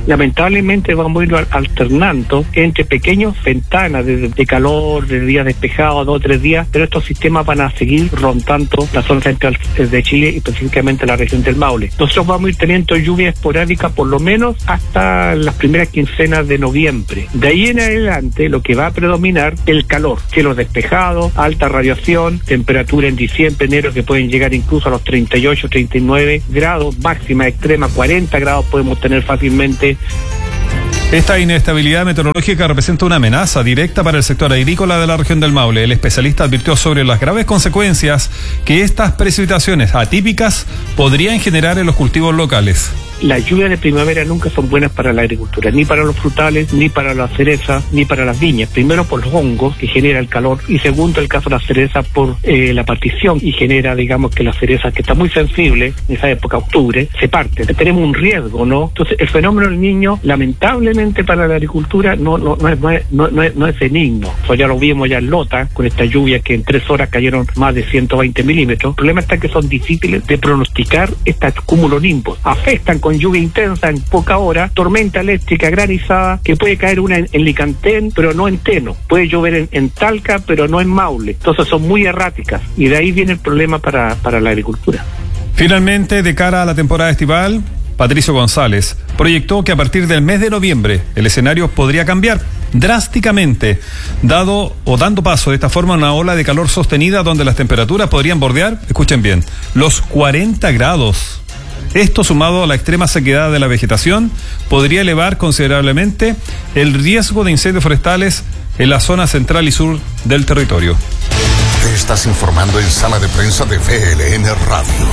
Lamentablemente vamos a ir alternando entre pequeñas ventanas de, de calor, de días despejados, dos o tres días, pero estos sistemas van a seguir rondando la zona central de Chile y específicamente la región del Maule. Nosotros vamos a ir teniendo lluvia esporádica por lo menos hasta las primeras quincenas de noviembre. De ahí en adelante lo que va a predominar el calor, cielos despejados, alta radiación, temperatura en diciembre, enero que pueden llegar incluso a los treinta y ocho, treinta y nueve grados, máxima extrema cuarenta grados podemos tener fácilmente. Esta inestabilidad meteorológica representa una amenaza directa para el sector agrícola de la región del Maule. El especialista advirtió sobre las graves consecuencias que estas precipitaciones atípicas podrían generar en los cultivos locales. Las lluvias de primavera nunca son buenas para la agricultura, ni para los frutales, ni para las cerezas, ni para las viñas. Primero por los hongos que genera el calor y segundo el caso de las cerezas por eh, la partición y genera, digamos, que la cereza que está muy sensible en esa época, octubre, se parte. Tenemos un riesgo, ¿no? Entonces el fenómeno del Niño, lamentablemente para la agricultura no no no es no es, no, no es, no es benigno. Eso ya lo vimos ya en Lota con esta lluvia que en tres horas cayeron más de ciento veinte milímetros. El problema está que son difíciles de pronosticar estos cumulonimbos. Afectan con lluvia intensa en poca hora, tormenta eléctrica granizada, que puede caer una en, en Licantén, pero no en Teno, puede llover en, en Talca, pero no en Maule, entonces son muy erráticas, y de ahí viene el problema para, para la agricultura. Finalmente, de cara a la temporada estival, Patricio González proyectó que a partir del mes de noviembre el escenario podría cambiar drásticamente, dado o dando paso de esta forma a una ola de calor sostenida donde las temperaturas podrían bordear, escuchen bien, los cuarenta grados. Esto, sumado a la extrema sequedad de la vegetación, podría elevar considerablemente el riesgo de incendios forestales en la zona central y sur del territorio. Te estás informando en Sala de Prensa de V L N Radio.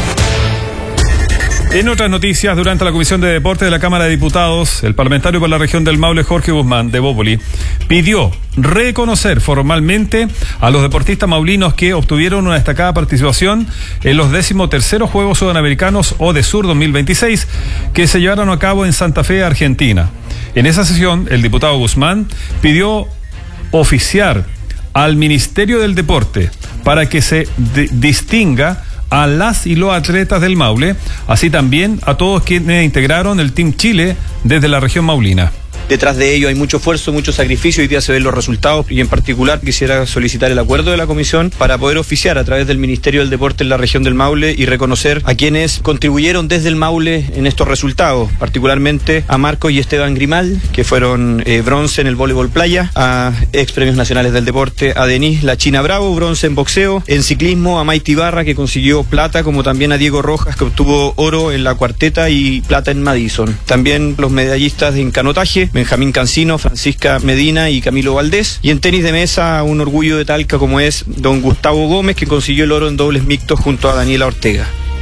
En otras noticias, durante la Comisión de Deportes de la Cámara de Diputados, el parlamentario por la región del Maule, Jorge Guzmán, de Bópoli, pidió reconocer formalmente a los deportistas maulinos que obtuvieron una destacada participación en los decimoterceros Juegos Sudamericanos ODESUR dos mil veintiséis, que se llevaron a cabo en Santa Fe, Argentina. En esa sesión, el diputado Guzmán pidió oficiar al Ministerio del Deporte para que se de- distinga a las y los atletas del Maule, así también a todos quienes integraron el Team Chile desde la región maulina. Detrás de ello hay mucho esfuerzo, mucho sacrificio, hoy día se ven los resultados y en particular quisiera solicitar el acuerdo de la comisión para poder oficiar a través del Ministerio del Deporte en la región del Maule y reconocer a quienes contribuyeron desde el Maule en estos resultados, particularmente a Marco y Esteban Grimal, que fueron eh, bronce en el voleibol playa, a ex premios nacionales del deporte, a Denise La China Bravo, bronce en boxeo, en ciclismo a Maite Ibarra, que consiguió plata, como también a Diego Rojas, que obtuvo oro en la cuarteta y plata en Madison. También los medallistas en canotaje, Benjamín Cancino, Francisca Medina y Camilo Valdés. Y en tenis de mesa, un orgullo de Talca como es don Gustavo Gómez, que consiguió el oro en dobles mixtos junto a Daniela Ortega.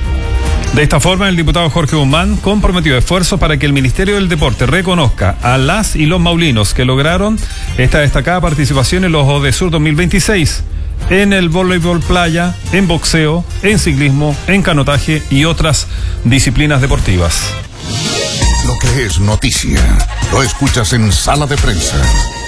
De esta forma, el diputado Jorge Guzmán comprometió esfuerzos para que el Ministerio del Deporte reconozca a las y los maulinos que lograron esta destacada participación en los ODESUR dos mil veintiséis, en el voleibol playa, en boxeo, en ciclismo, en canotaje y otras disciplinas deportivas. Lo que es noticia, lo escuchas en Sala de Prensa.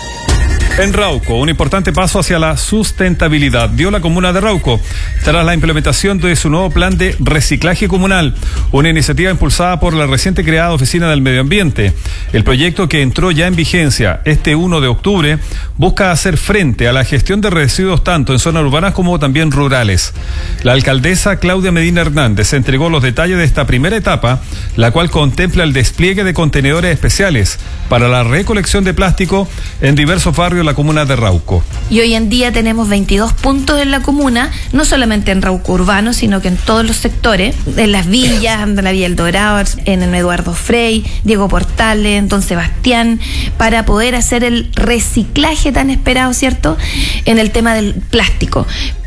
En Rauco, un importante paso hacia la sustentabilidad dio la comuna de Rauco tras la implementación de su nuevo plan de reciclaje comunal, una iniciativa impulsada por la reciente creada Oficina del Medio Ambiente. El proyecto, que entró ya en vigencia este primero de octubre, busca hacer frente a la gestión de residuos tanto en zonas urbanas como también rurales. La alcaldesa Claudia Medina Hernández entregó los detalles de esta primera etapa, la cual contempla el despliegue de contenedores especiales para la recolección de plástico en diversos barrios de la comuna de Rauco. Y hoy en día tenemos veintidós puntos en la comuna, no solamente en Rauco urbano, sino que en todos los sectores, en las villas, en la Villa El Dorado, en el Eduardo Frei, Diego Portales, en Don Sebastián, para poder hacer el reciclaje tan esperado, ¿cierto?, en el tema del plástico.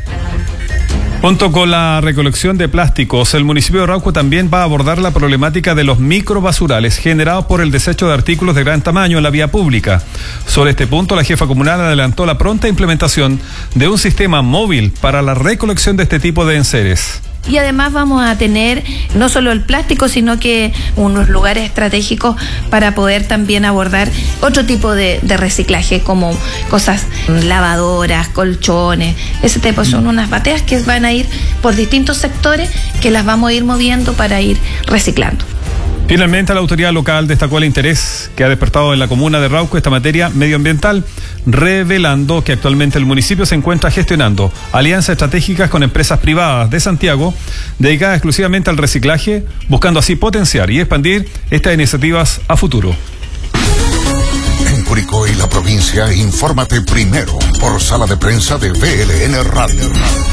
Junto con la recolección de plásticos, el municipio de Rauco también va a abordar la problemática de los microbasurales generados por el desecho de artículos de gran tamaño en la vía pública. Sobre este punto, la jefa comunal adelantó la pronta implementación de un sistema móvil para la recolección de este tipo de enseres. Y además vamos a tener no solo el plástico, sino que unos lugares estratégicos para poder también abordar otro tipo de, de reciclaje, como cosas, lavadoras, colchones, ese tipo. Son unas bateas que van a ir por distintos sectores, que las vamos a ir moviendo para ir reciclando. Finalmente, la autoridad local destacó el interés que ha despertado en la comuna de Rauco esta materia medioambiental, revelando que actualmente el municipio se encuentra gestionando alianzas estratégicas con empresas privadas de Santiago dedicadas exclusivamente al reciclaje, buscando así potenciar y expandir estas iniciativas a futuro. En Curicó y la provincia, infórmate primero por sala de prensa de V L N Radio.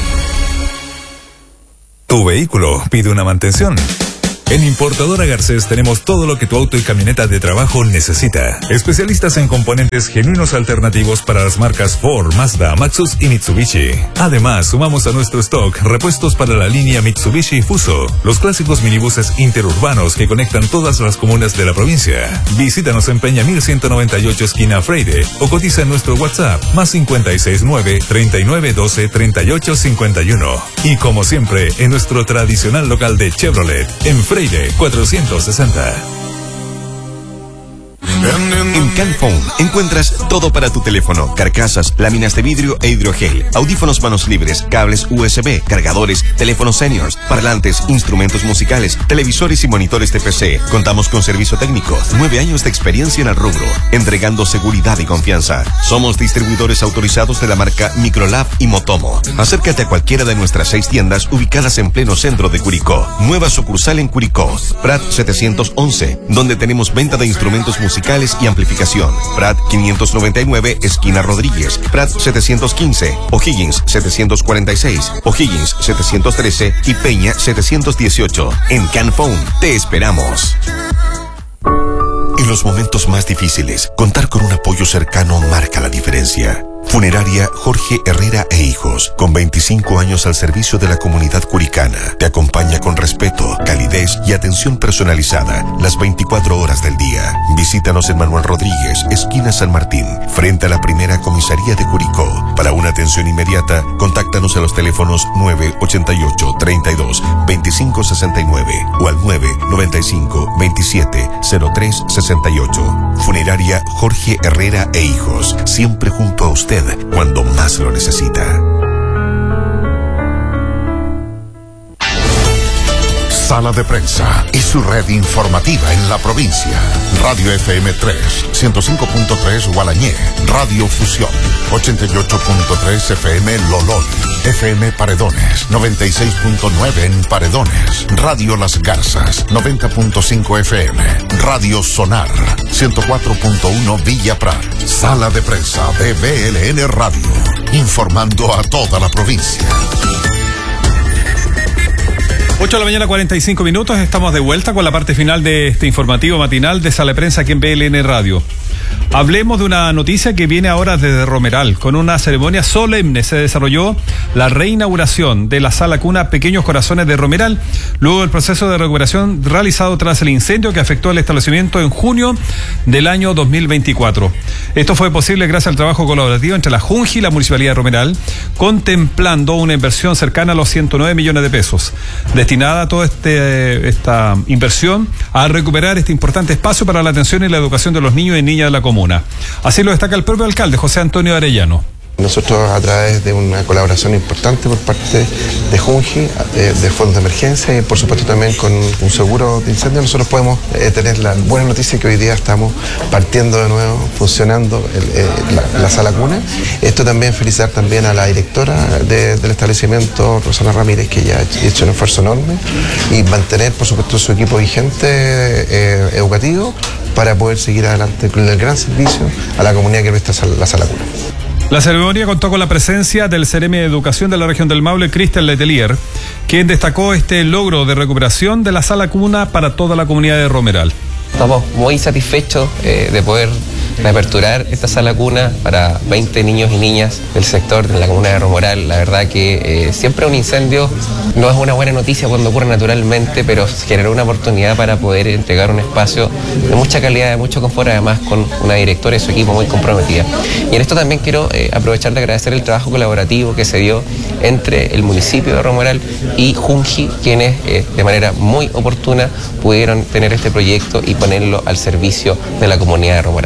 Tu vehículo pide una mantención. En Importadora Garcés tenemos todo lo que tu auto y camioneta de trabajo necesita. Especialistas en componentes genuinos alternativos para las marcas Ford, Mazda, Maxus y Mitsubishi. Además, sumamos a nuestro stock repuestos para la línea Mitsubishi Fuso, los clásicos minibuses interurbanos que conectan todas las comunas de la provincia. Visítanos en Peña mil ciento noventa y ocho esquina Freire o cotiza en nuestro WhatsApp más cinco seis nueve, treinta y nueve doce, treinta y ocho cincuenta y uno. Y como siempre, en nuestro tradicional local de Chevrolet, en Freire cuatrocientos sesenta. En Canphone encuentras todo para tu teléfono: carcasas, láminas de vidrio e hidrogel, audífonos manos libres, cables U S B, cargadores, teléfonos seniors, parlantes, instrumentos musicales, televisores y monitores de P C. Contamos con servicio técnico, nueve años de experiencia en el rubro, entregando seguridad y confianza. Somos distribuidores autorizados de la marca Microlab y Motomo. Acércate a cualquiera de nuestras seis tiendas ubicadas en pleno centro de Curicó. Nueva sucursal en Curicó, Prat setecientos once, donde tenemos venta de instrumentos musicales y amplificación. Prat quinientos noventa y nueve, esquina Rodríguez. Prat setecientos quince, O'Higgins setecientos cuarenta y seis, O'Higgins setecientos trece y Peña setecientos dieciocho. En Canphone te esperamos. En los momentos más difíciles, contar con un apoyo cercano marca la diferencia. Funeraria Jorge Herrera e Hijos, con veinticinco años al servicio de la comunidad curicana, te acompaña con respeto, calidez y atención personalizada las veinticuatro horas del día. Visítanos en Manuel Rodríguez, esquina San Martín, frente a la primera comisaría de Curicó. Para una atención inmediata, contáctanos a los teléfonos nueve ochenta y ocho, treinta y dos, veinticinco sesenta y nueve o al nueve noventa y cinco, veintisiete, cero tres sesenta y ocho. Funeraria Jorge Herrera e Hijos, siempre junto a usted cuando más lo necesita. Sala de Prensa y su red informativa en la provincia. Radio F M tres, ciento cinco punto tres Gualañé. Radio Fusión, ochenta y ocho punto tres F M Lolol. F M Paredones, noventa y seis punto nueve en Paredones. Radio Las Garzas, noventa punto cinco F M. Radio Sonar, ciento cuatro punto uno Villa Prat. Sala de Prensa de V L N Radio, informando a toda la provincia. ocho de la mañana, cuarenta y cinco minutos. Estamos de vuelta con la parte final de este informativo matinal de Sala de Prensa aquí en V L N Radio. Hablemos de una noticia que viene ahora desde Romeral. Con una ceremonia solemne se desarrolló la reinauguración de la Sala Cuna Pequeños Corazones de Romeral, luego del proceso de recuperación realizado tras el incendio que afectó el establecimiento en junio del año dos mil veinticuatro. Esto fue posible gracias al trabajo colaborativo entre la Junji y la Municipalidad de Romeral, contemplando una inversión cercana a los ciento nueve millones de pesos, destinada a toda este, esta inversión a recuperar este importante espacio para la atención y la educación de los niños y niñas de la comuna. Así lo destaca el propio alcalde, José Antonio Arellano. Nosotros, a través de una colaboración importante por parte de Junji, de, de fondos de emergencia y por supuesto también con un seguro de incendio, nosotros podemos eh, tener la buena noticia que hoy día estamos partiendo de nuevo, funcionando el, eh, la, la Sala Cuna. Esto también felicitar también a la directora de, del establecimiento, Rosana Ramírez, que ya ha hecho un esfuerzo enorme, y mantener por supuesto su equipo vigente eh, educativo para poder seguir adelante con el gran servicio a la comunidad que presta la Sala Cuna. La ceremonia contó con la presencia del Ceremi de Educación de la región del Maule, Cristian Letelier, quien destacó este logro de recuperación de la Sala Cuna para toda la comunidad de Romeral. Estamos muy satisfechos eh, de poder reaperturar esta Sala Cuna para veinte niños y niñas del sector de la comuna de Romeral. La verdad que eh, siempre un incendio no es una buena noticia cuando ocurre naturalmente, pero generó una oportunidad para poder entregar un espacio de mucha calidad, de mucho confort, además con una directora y su equipo muy comprometida. Y en esto también quiero eh, aprovechar de agradecer el trabajo colaborativo que se dio entre el municipio de Romeral y Junji, quienes eh, de manera muy oportuna pudieron tener este proyecto y ponerlo al servicio de la comunidad de Romeral.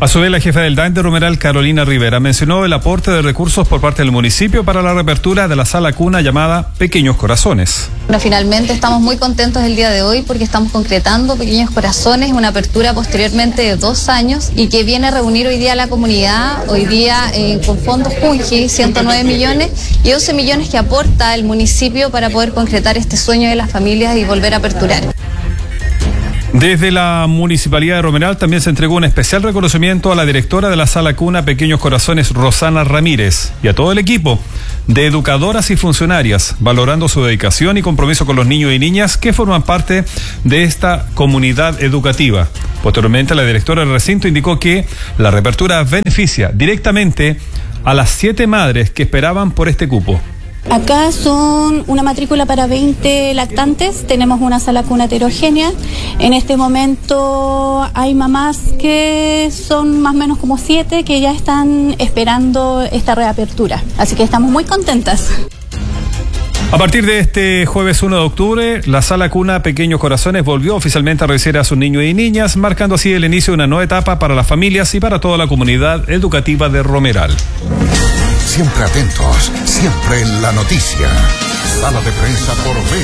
A su vez, la jefa del D A N de Romeral, Carolina Rivera, mencionó el aporte de recursos por parte del municipio para la reapertura de la sala cuna llamada Pequeños Corazones. Bueno, finalmente estamos muy contentos el día de hoy porque estamos concretando Pequeños Corazones, una apertura posteriormente de dos años y que viene a reunir hoy día a la comunidad, hoy día eh, con fondos Junji, ciento nueve millones y once millones que aporta el municipio para poder concretar este sueño de las familias y volver a aperturar. Desde la Municipalidad de Romeral también se entregó un especial reconocimiento a la directora de la Sala Cuna Pequeños Corazones, Rosana Ramírez, y a todo el equipo de educadoras y funcionarias, valorando su dedicación y compromiso con los niños y niñas que forman parte de esta comunidad educativa. Posteriormente, la directora del recinto indicó que la reapertura beneficia directamente a las siete madres que esperaban por este cupo. Acá son una matrícula para veinte lactantes, tenemos una sala cuna heterogénea. En este momento hay mamás que son más o menos como siete que ya están esperando esta reapertura, así que estamos muy contentas. A partir de este jueves uno de octubre, la Sala Cuna Pequeños Corazones volvió oficialmente a recibir a sus niños y niñas, marcando así el inicio de una nueva etapa para las familias y para toda la comunidad educativa de Romeral. Siempre atentos, siempre en la noticia. Sala de prensa por B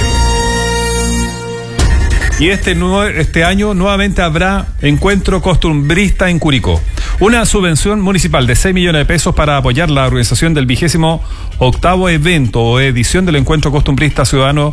L. Y este, este año nuevamente habrá encuentro costumbrista en Curicó. Una subvención municipal de seis millones de pesos para apoyar la organización del vigésimo octavo evento o edición del encuentro costumbrista ciudadano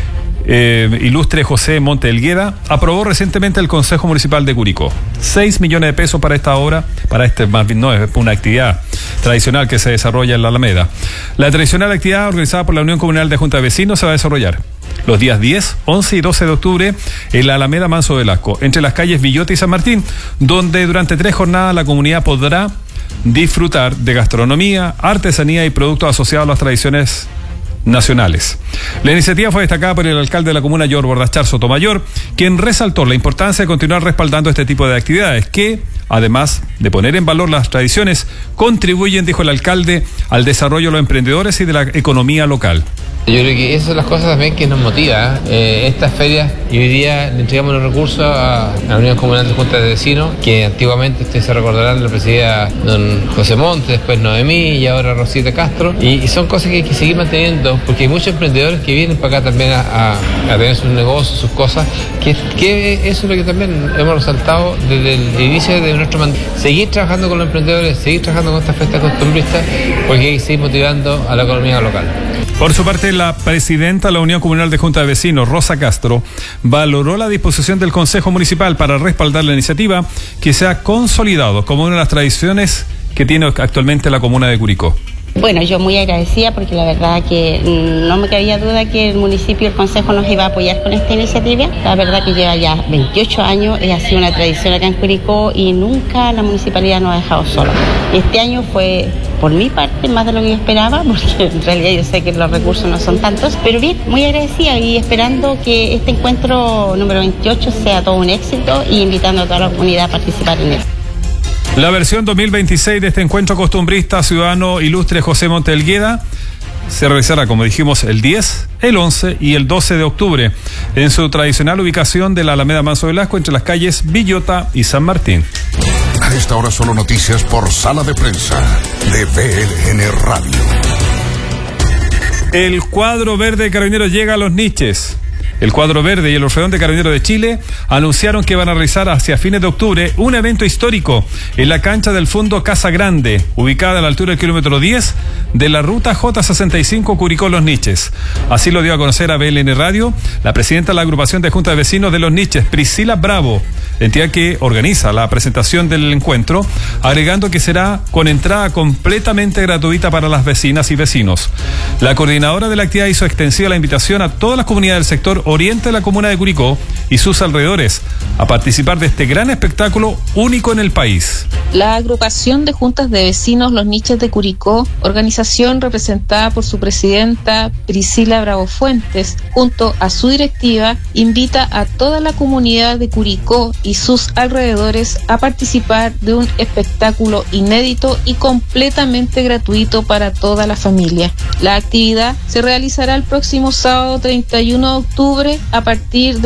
eh, ilustre José Monte Elgueda aprobó recientemente el Consejo Municipal de Curicó. seis millones de pesos para esta obra, para este, más bien no, es una actividad tradicional que se desarrolla en la Alameda. La tradicional actividad organizada por la Unión Comunal de Junta de Vecinos se va a desarrollar los días diez, once y doce de octubre en la Alameda Manso Velasco, entre las calles Villota y San Martín, donde durante tres jornadas la comunidad podrá disfrutar de gastronomía, artesanía y productos asociados a las tradiciones nacionales. La iniciativa fue destacada por el alcalde de la comuna, George Bordachar Sotomayor, quien resaltó la importancia de continuar respaldando este tipo de actividades que, además de poner en valor las tradiciones, contribuyen, dijo el alcalde, al desarrollo de los emprendedores y de la economía local. Yo creo que esas son las cosas también que nos motiva. Eh, estas ferias, y hoy día le entregamos los recursos a la Unión Comunal de Junta de Vecinos, que antiguamente, ustedes se recordarán, lo presidía don José Monte, después Noemí y ahora Rosita Castro. Y, y son cosas que hay que seguir manteniendo, porque hay muchos emprendedores que vienen para acá también a, a, a tener sus negocios, sus cosas, que, que eso es lo que también hemos resaltado desde el inicio de nuestro mandato. Seguir trabajando con los emprendedores, seguir trabajando con estas fiestas costumbristas, porque hay que seguir motivando a la economía local. Por su parte, la presidenta de la Unión Comunal de Junta de Vecinos, Rosa Castro, valoró la disposición del Consejo Municipal para respaldar la iniciativa que se ha consolidado como una de las tradiciones que tiene actualmente la comuna de Curicó. Bueno, yo muy agradecida porque la verdad que no me cabía duda que el municipio y el consejo nos iba a apoyar con esta iniciativa. La verdad que lleva ya veintiocho años, ha sido una tradición acá en Curicó y nunca la municipalidad nos ha dejado solos. Este año fue, por mi parte, más de lo que yo esperaba, porque en realidad yo sé que los recursos no son tantos, pero bien, muy agradecida y esperando que este encuentro número veintiocho sea todo un éxito y invitando a toda la comunidad a participar en él. La versión dos mil veintiséis de este encuentro costumbrista ciudadano ilustre José Monte Elgueda se realizará, como dijimos, el diez, el once y el doce de octubre en su tradicional ubicación de la Alameda Manso Velasco entre las calles Villota y San Martín. A esta hora solo noticias por Sala de Prensa de B L N Radio. El cuadro verde de Carabineros llega a Los Niches. El Cuadro Verde y el Orfeón de Carabineros de Chile anunciaron que van a realizar hacia fines de octubre un evento histórico en la cancha del Fondo Casa Grande, ubicada a la altura del kilómetro diez de la ruta J sesenta y cinco Curicó Los Niches. Así lo dio a conocer a B L N Radio la presidenta de la agrupación de Junta de Vecinos de Los Niches, Priscila Bravo, entidad que organiza la presentación del encuentro, agregando que será con entrada completamente gratuita para las vecinas y vecinos. La coordinadora de la actividad hizo extensiva la invitación a todas las comunidades del sector oriente de la comuna de Curicó y sus alrededores a participar de este gran espectáculo único en el país. La agrupación de juntas de vecinos Los Niches de Curicó, organización representada por su presidenta Priscila Bravo Fuentes, junto a su directiva, invita a toda la comunidad de Curicó y sus alrededores a participar de un espectáculo inédito y completamente gratuito para toda la familia. La actividad se realizará el próximo sábado treinta y uno de octubre a partir de las catorce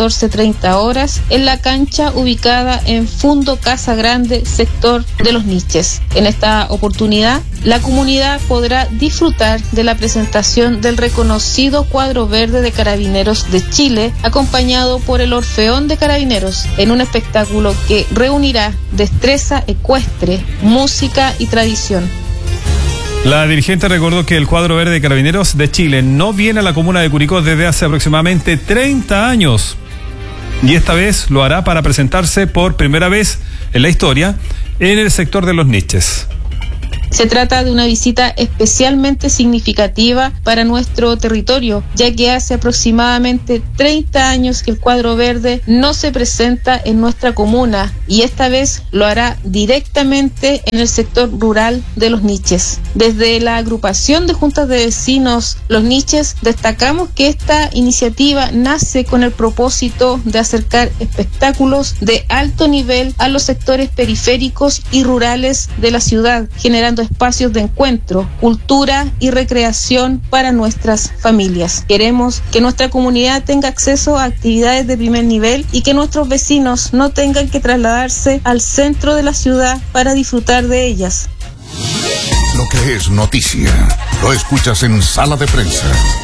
catorce treinta horas en la cancha ubicada en Fundo Casa Grande, sector de Los Niches. En esta oportunidad, la comunidad podrá disfrutar de la presentación del reconocido cuadro verde de Carabineros de Chile, acompañado por el Orfeón de Carabineros, en un espectáculo que reunirá destreza ecuestre, música y tradición. La dirigente recordó que el cuadro verde de Carabineros de Chile no viene a la comuna de Curicó desde hace aproximadamente treinta años. Y esta vez lo hará para presentarse por primera vez en la historia en el sector de Los Niches. Se trata de una visita especialmente significativa para nuestro territorio, ya que hace aproximadamente treinta años que el cuadro verde no se presenta en nuestra comuna y esta vez lo hará directamente en el sector rural de Los Niches. Desde la agrupación de juntas de vecinos Los Niches destacamos que esta iniciativa nace con el propósito de acercar espectáculos de alto nivel a los sectores periféricos y rurales de la ciudad, generando espacios de encuentro, cultura y recreación para nuestras familias. Queremos que nuestra comunidad tenga acceso a actividades de primer nivel y que nuestros vecinos no tengan que trasladarse al centro de la ciudad para disfrutar de ellas. Lo que es noticia, lo escuchas en Sala de Prensa.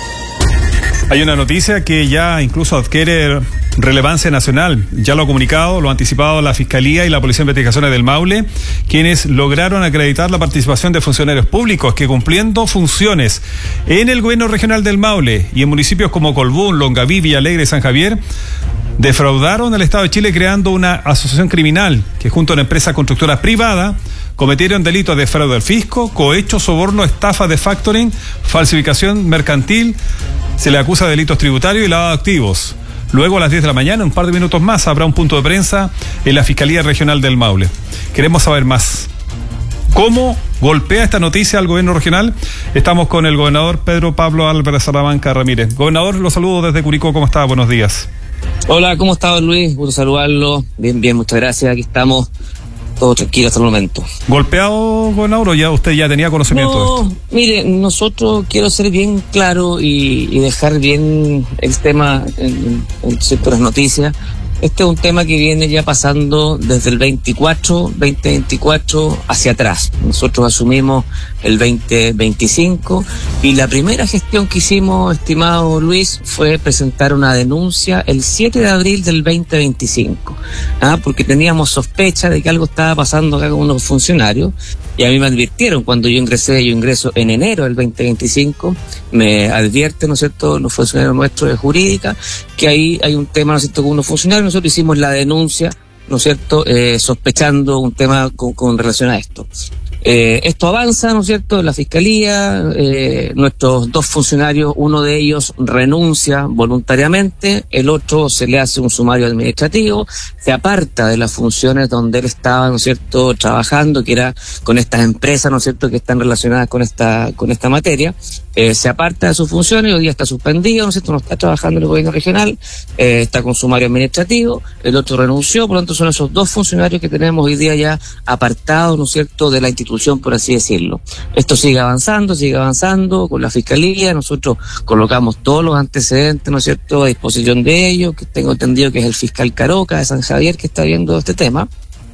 Hay una noticia que ya incluso adquiere relevancia nacional. Ya lo ha comunicado, lo ha anticipado la Fiscalía y la Policía de Investigaciones del Maule, quienes lograron acreditar la participación de funcionarios públicos que, cumpliendo funciones en el gobierno regional del Maule y en municipios como Colbún, Longaví, Villalegre y San Javier, defraudaron al Estado de Chile creando una asociación criminal que, junto a una empresa constructora privada, cometieron delitos de fraude al fisco, cohecho, soborno, estafa de factoring, falsificación mercantil. Se le acusa de delitos tributarios y lavado de activos. Luego, a las diez de la mañana, un par de minutos más, habrá un punto de prensa en la Fiscalía Regional del Maule. Queremos saber más. ¿Cómo golpea esta noticia al gobierno regional? Estamos con el gobernador Pedro Pablo Álvarez Salamanca Ramírez. Gobernador, los saludo desde Curicó. ¿Cómo está? Buenos días. Hola, ¿cómo está, don Luis? Gusto saludarlo. Bien, bien, muchas gracias. Aquí estamos. Todo tranquilo hasta el momento. ¿Golpeado, gobernador, o ya usted ya tenía conocimiento no, de esto? Mire, nosotros quiero ser bien claro y, y dejar bien el tema en, en ciertas noticias. Este es un tema que viene ya pasando desde el veinticuatro, veinte veinticuatro hacia atrás. Nosotros asumimos el veinte veinticinco y la primera gestión que hicimos, estimado Luis, fue presentar una denuncia el siete de abril del veinte veinticinco, ¿ah? Porque teníamos sospecha de que algo estaba pasando acá con unos funcionarios y a mí me advirtieron cuando yo ingresé, yo ingreso en enero del veinte veinticinco, me advierten, ¿no es cierto?, los funcionarios nuestros de jurídica, que ahí hay un tema, ¿no es cierto?, con unos funcionarios. Nosotros hicimos la denuncia, ¿no es cierto?, eh, sospechando un tema con, con relación a esto. Eh, esto avanza, ¿no es cierto?, en la Fiscalía, eh, nuestros dos funcionarios, uno de ellos renuncia voluntariamente, el otro se le hace un sumario administrativo, se aparta de las funciones donde él estaba, ¿no es cierto?, trabajando, que era con estas empresas, ¿no es cierto?, que están relacionadas con esta, con esta materia, eh, se aparta de sus funciones, hoy día está suspendido, ¿no es cierto?, no está trabajando en el gobierno regional, eh, está con sumario administrativo, el otro renunció, por lo tanto son esos dos funcionarios que tenemos hoy día ya apartados, ¿no es cierto?, de la institución, por así decirlo. Esto sigue avanzando, sigue avanzando con la Fiscalía, nosotros colocamos todos los antecedentes, ¿no es cierto?, a disposición de ellos, que tengo entendido que es el fiscal Caroca de San Javier que está viendo este tema.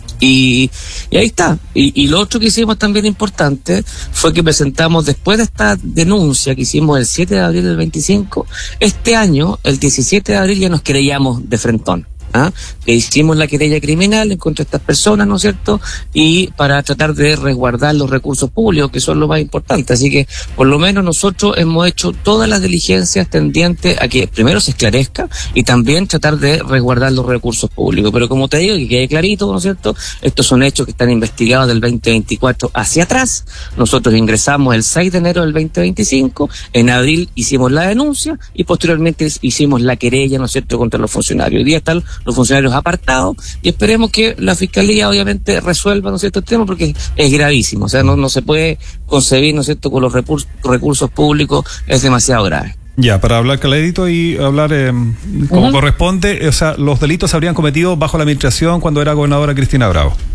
Y, y ahí está. Y, y lo otro que hicimos también importante fue que presentamos, después de esta denuncia que hicimos el siete de abril del veinticinco, este año, el diecisiete de abril, ya nos querellamos de frentón. ¿Ah? Que hicimos la querella criminal en contra de estas personas, ¿no es cierto?, y para tratar de resguardar los recursos públicos, que son lo más importante. Así que, por lo menos, nosotros hemos hecho todas las diligencias tendientes a que primero se esclarezca y también tratar de resguardar los recursos públicos. Pero como te digo, que quede clarito, ¿no es cierto?, estos son hechos que están investigados del veinte veinticuatro hacia atrás. Nosotros ingresamos el seis de enero del veinte veinticinco, en abril hicimos la denuncia y posteriormente hicimos la querella, ¿no es cierto?, contra los funcionarios. Hoy día están los funcionarios apartados y esperemos que la Fiscalía obviamente resuelva, ¿no es cierto?, el tema, porque es gravísimo. O sea, no, no se puede concebir, ¿no es cierto?, con los recursos, recursos públicos, es demasiado grave. Ya, para hablar clarito y hablar eh, como Uh-huh. corresponde, o sea, los delitos se habrían cometido bajo la administración cuando era gobernadora Cristina Bravo.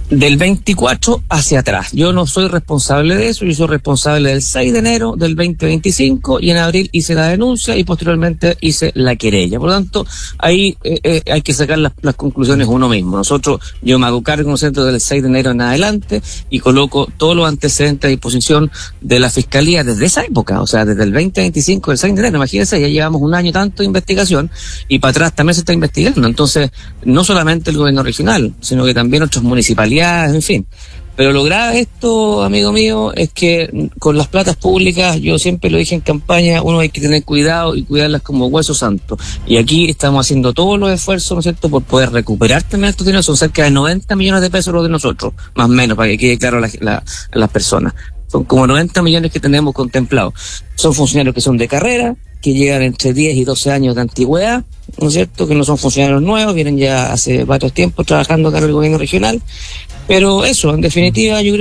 Del veinticuatro hacia atrás. Yo no soy responsable de eso, yo soy responsable del seis de enero del veinte veinticinco y en abril hice la denuncia y posteriormente hice la querella. Por lo tanto, ahí eh, eh, hay que sacar las, las conclusiones uno mismo. Nosotros, yo me hago cargo, ¿no es cierto?, del seis de enero en adelante y coloco todos los antecedentes a disposición de la Fiscalía desde esa época, o sea, desde el veinte veinticinco, el seis de enero, imagínense, ya llevamos un año tanto de investigación y para atrás también se está investigando. Entonces, no solamente el gobierno regional, sino que también otras municipalidades, en fin. Pero lo grave de esto, amigo mío, es que con las platas públicas, yo siempre lo dije en campaña, uno hay que tener cuidado y cuidarlas como hueso santo. Y aquí estamos haciendo todos los esfuerzos, ¿no es cierto?, por poder recuperar también estos dineros. Son cerca de noventa millones de pesos los de nosotros, más o menos, para que quede claro a, la, la, a las personas. Son como noventa millones que tenemos contemplados. Son funcionarios que son de carrera, que llegan entre diez y doce años de antigüedad, ¿no es cierto?, que no son funcionarios nuevos, vienen ya hace varios tiempos trabajando acá en el gobierno regional. Pero eso, en definitiva, yo creo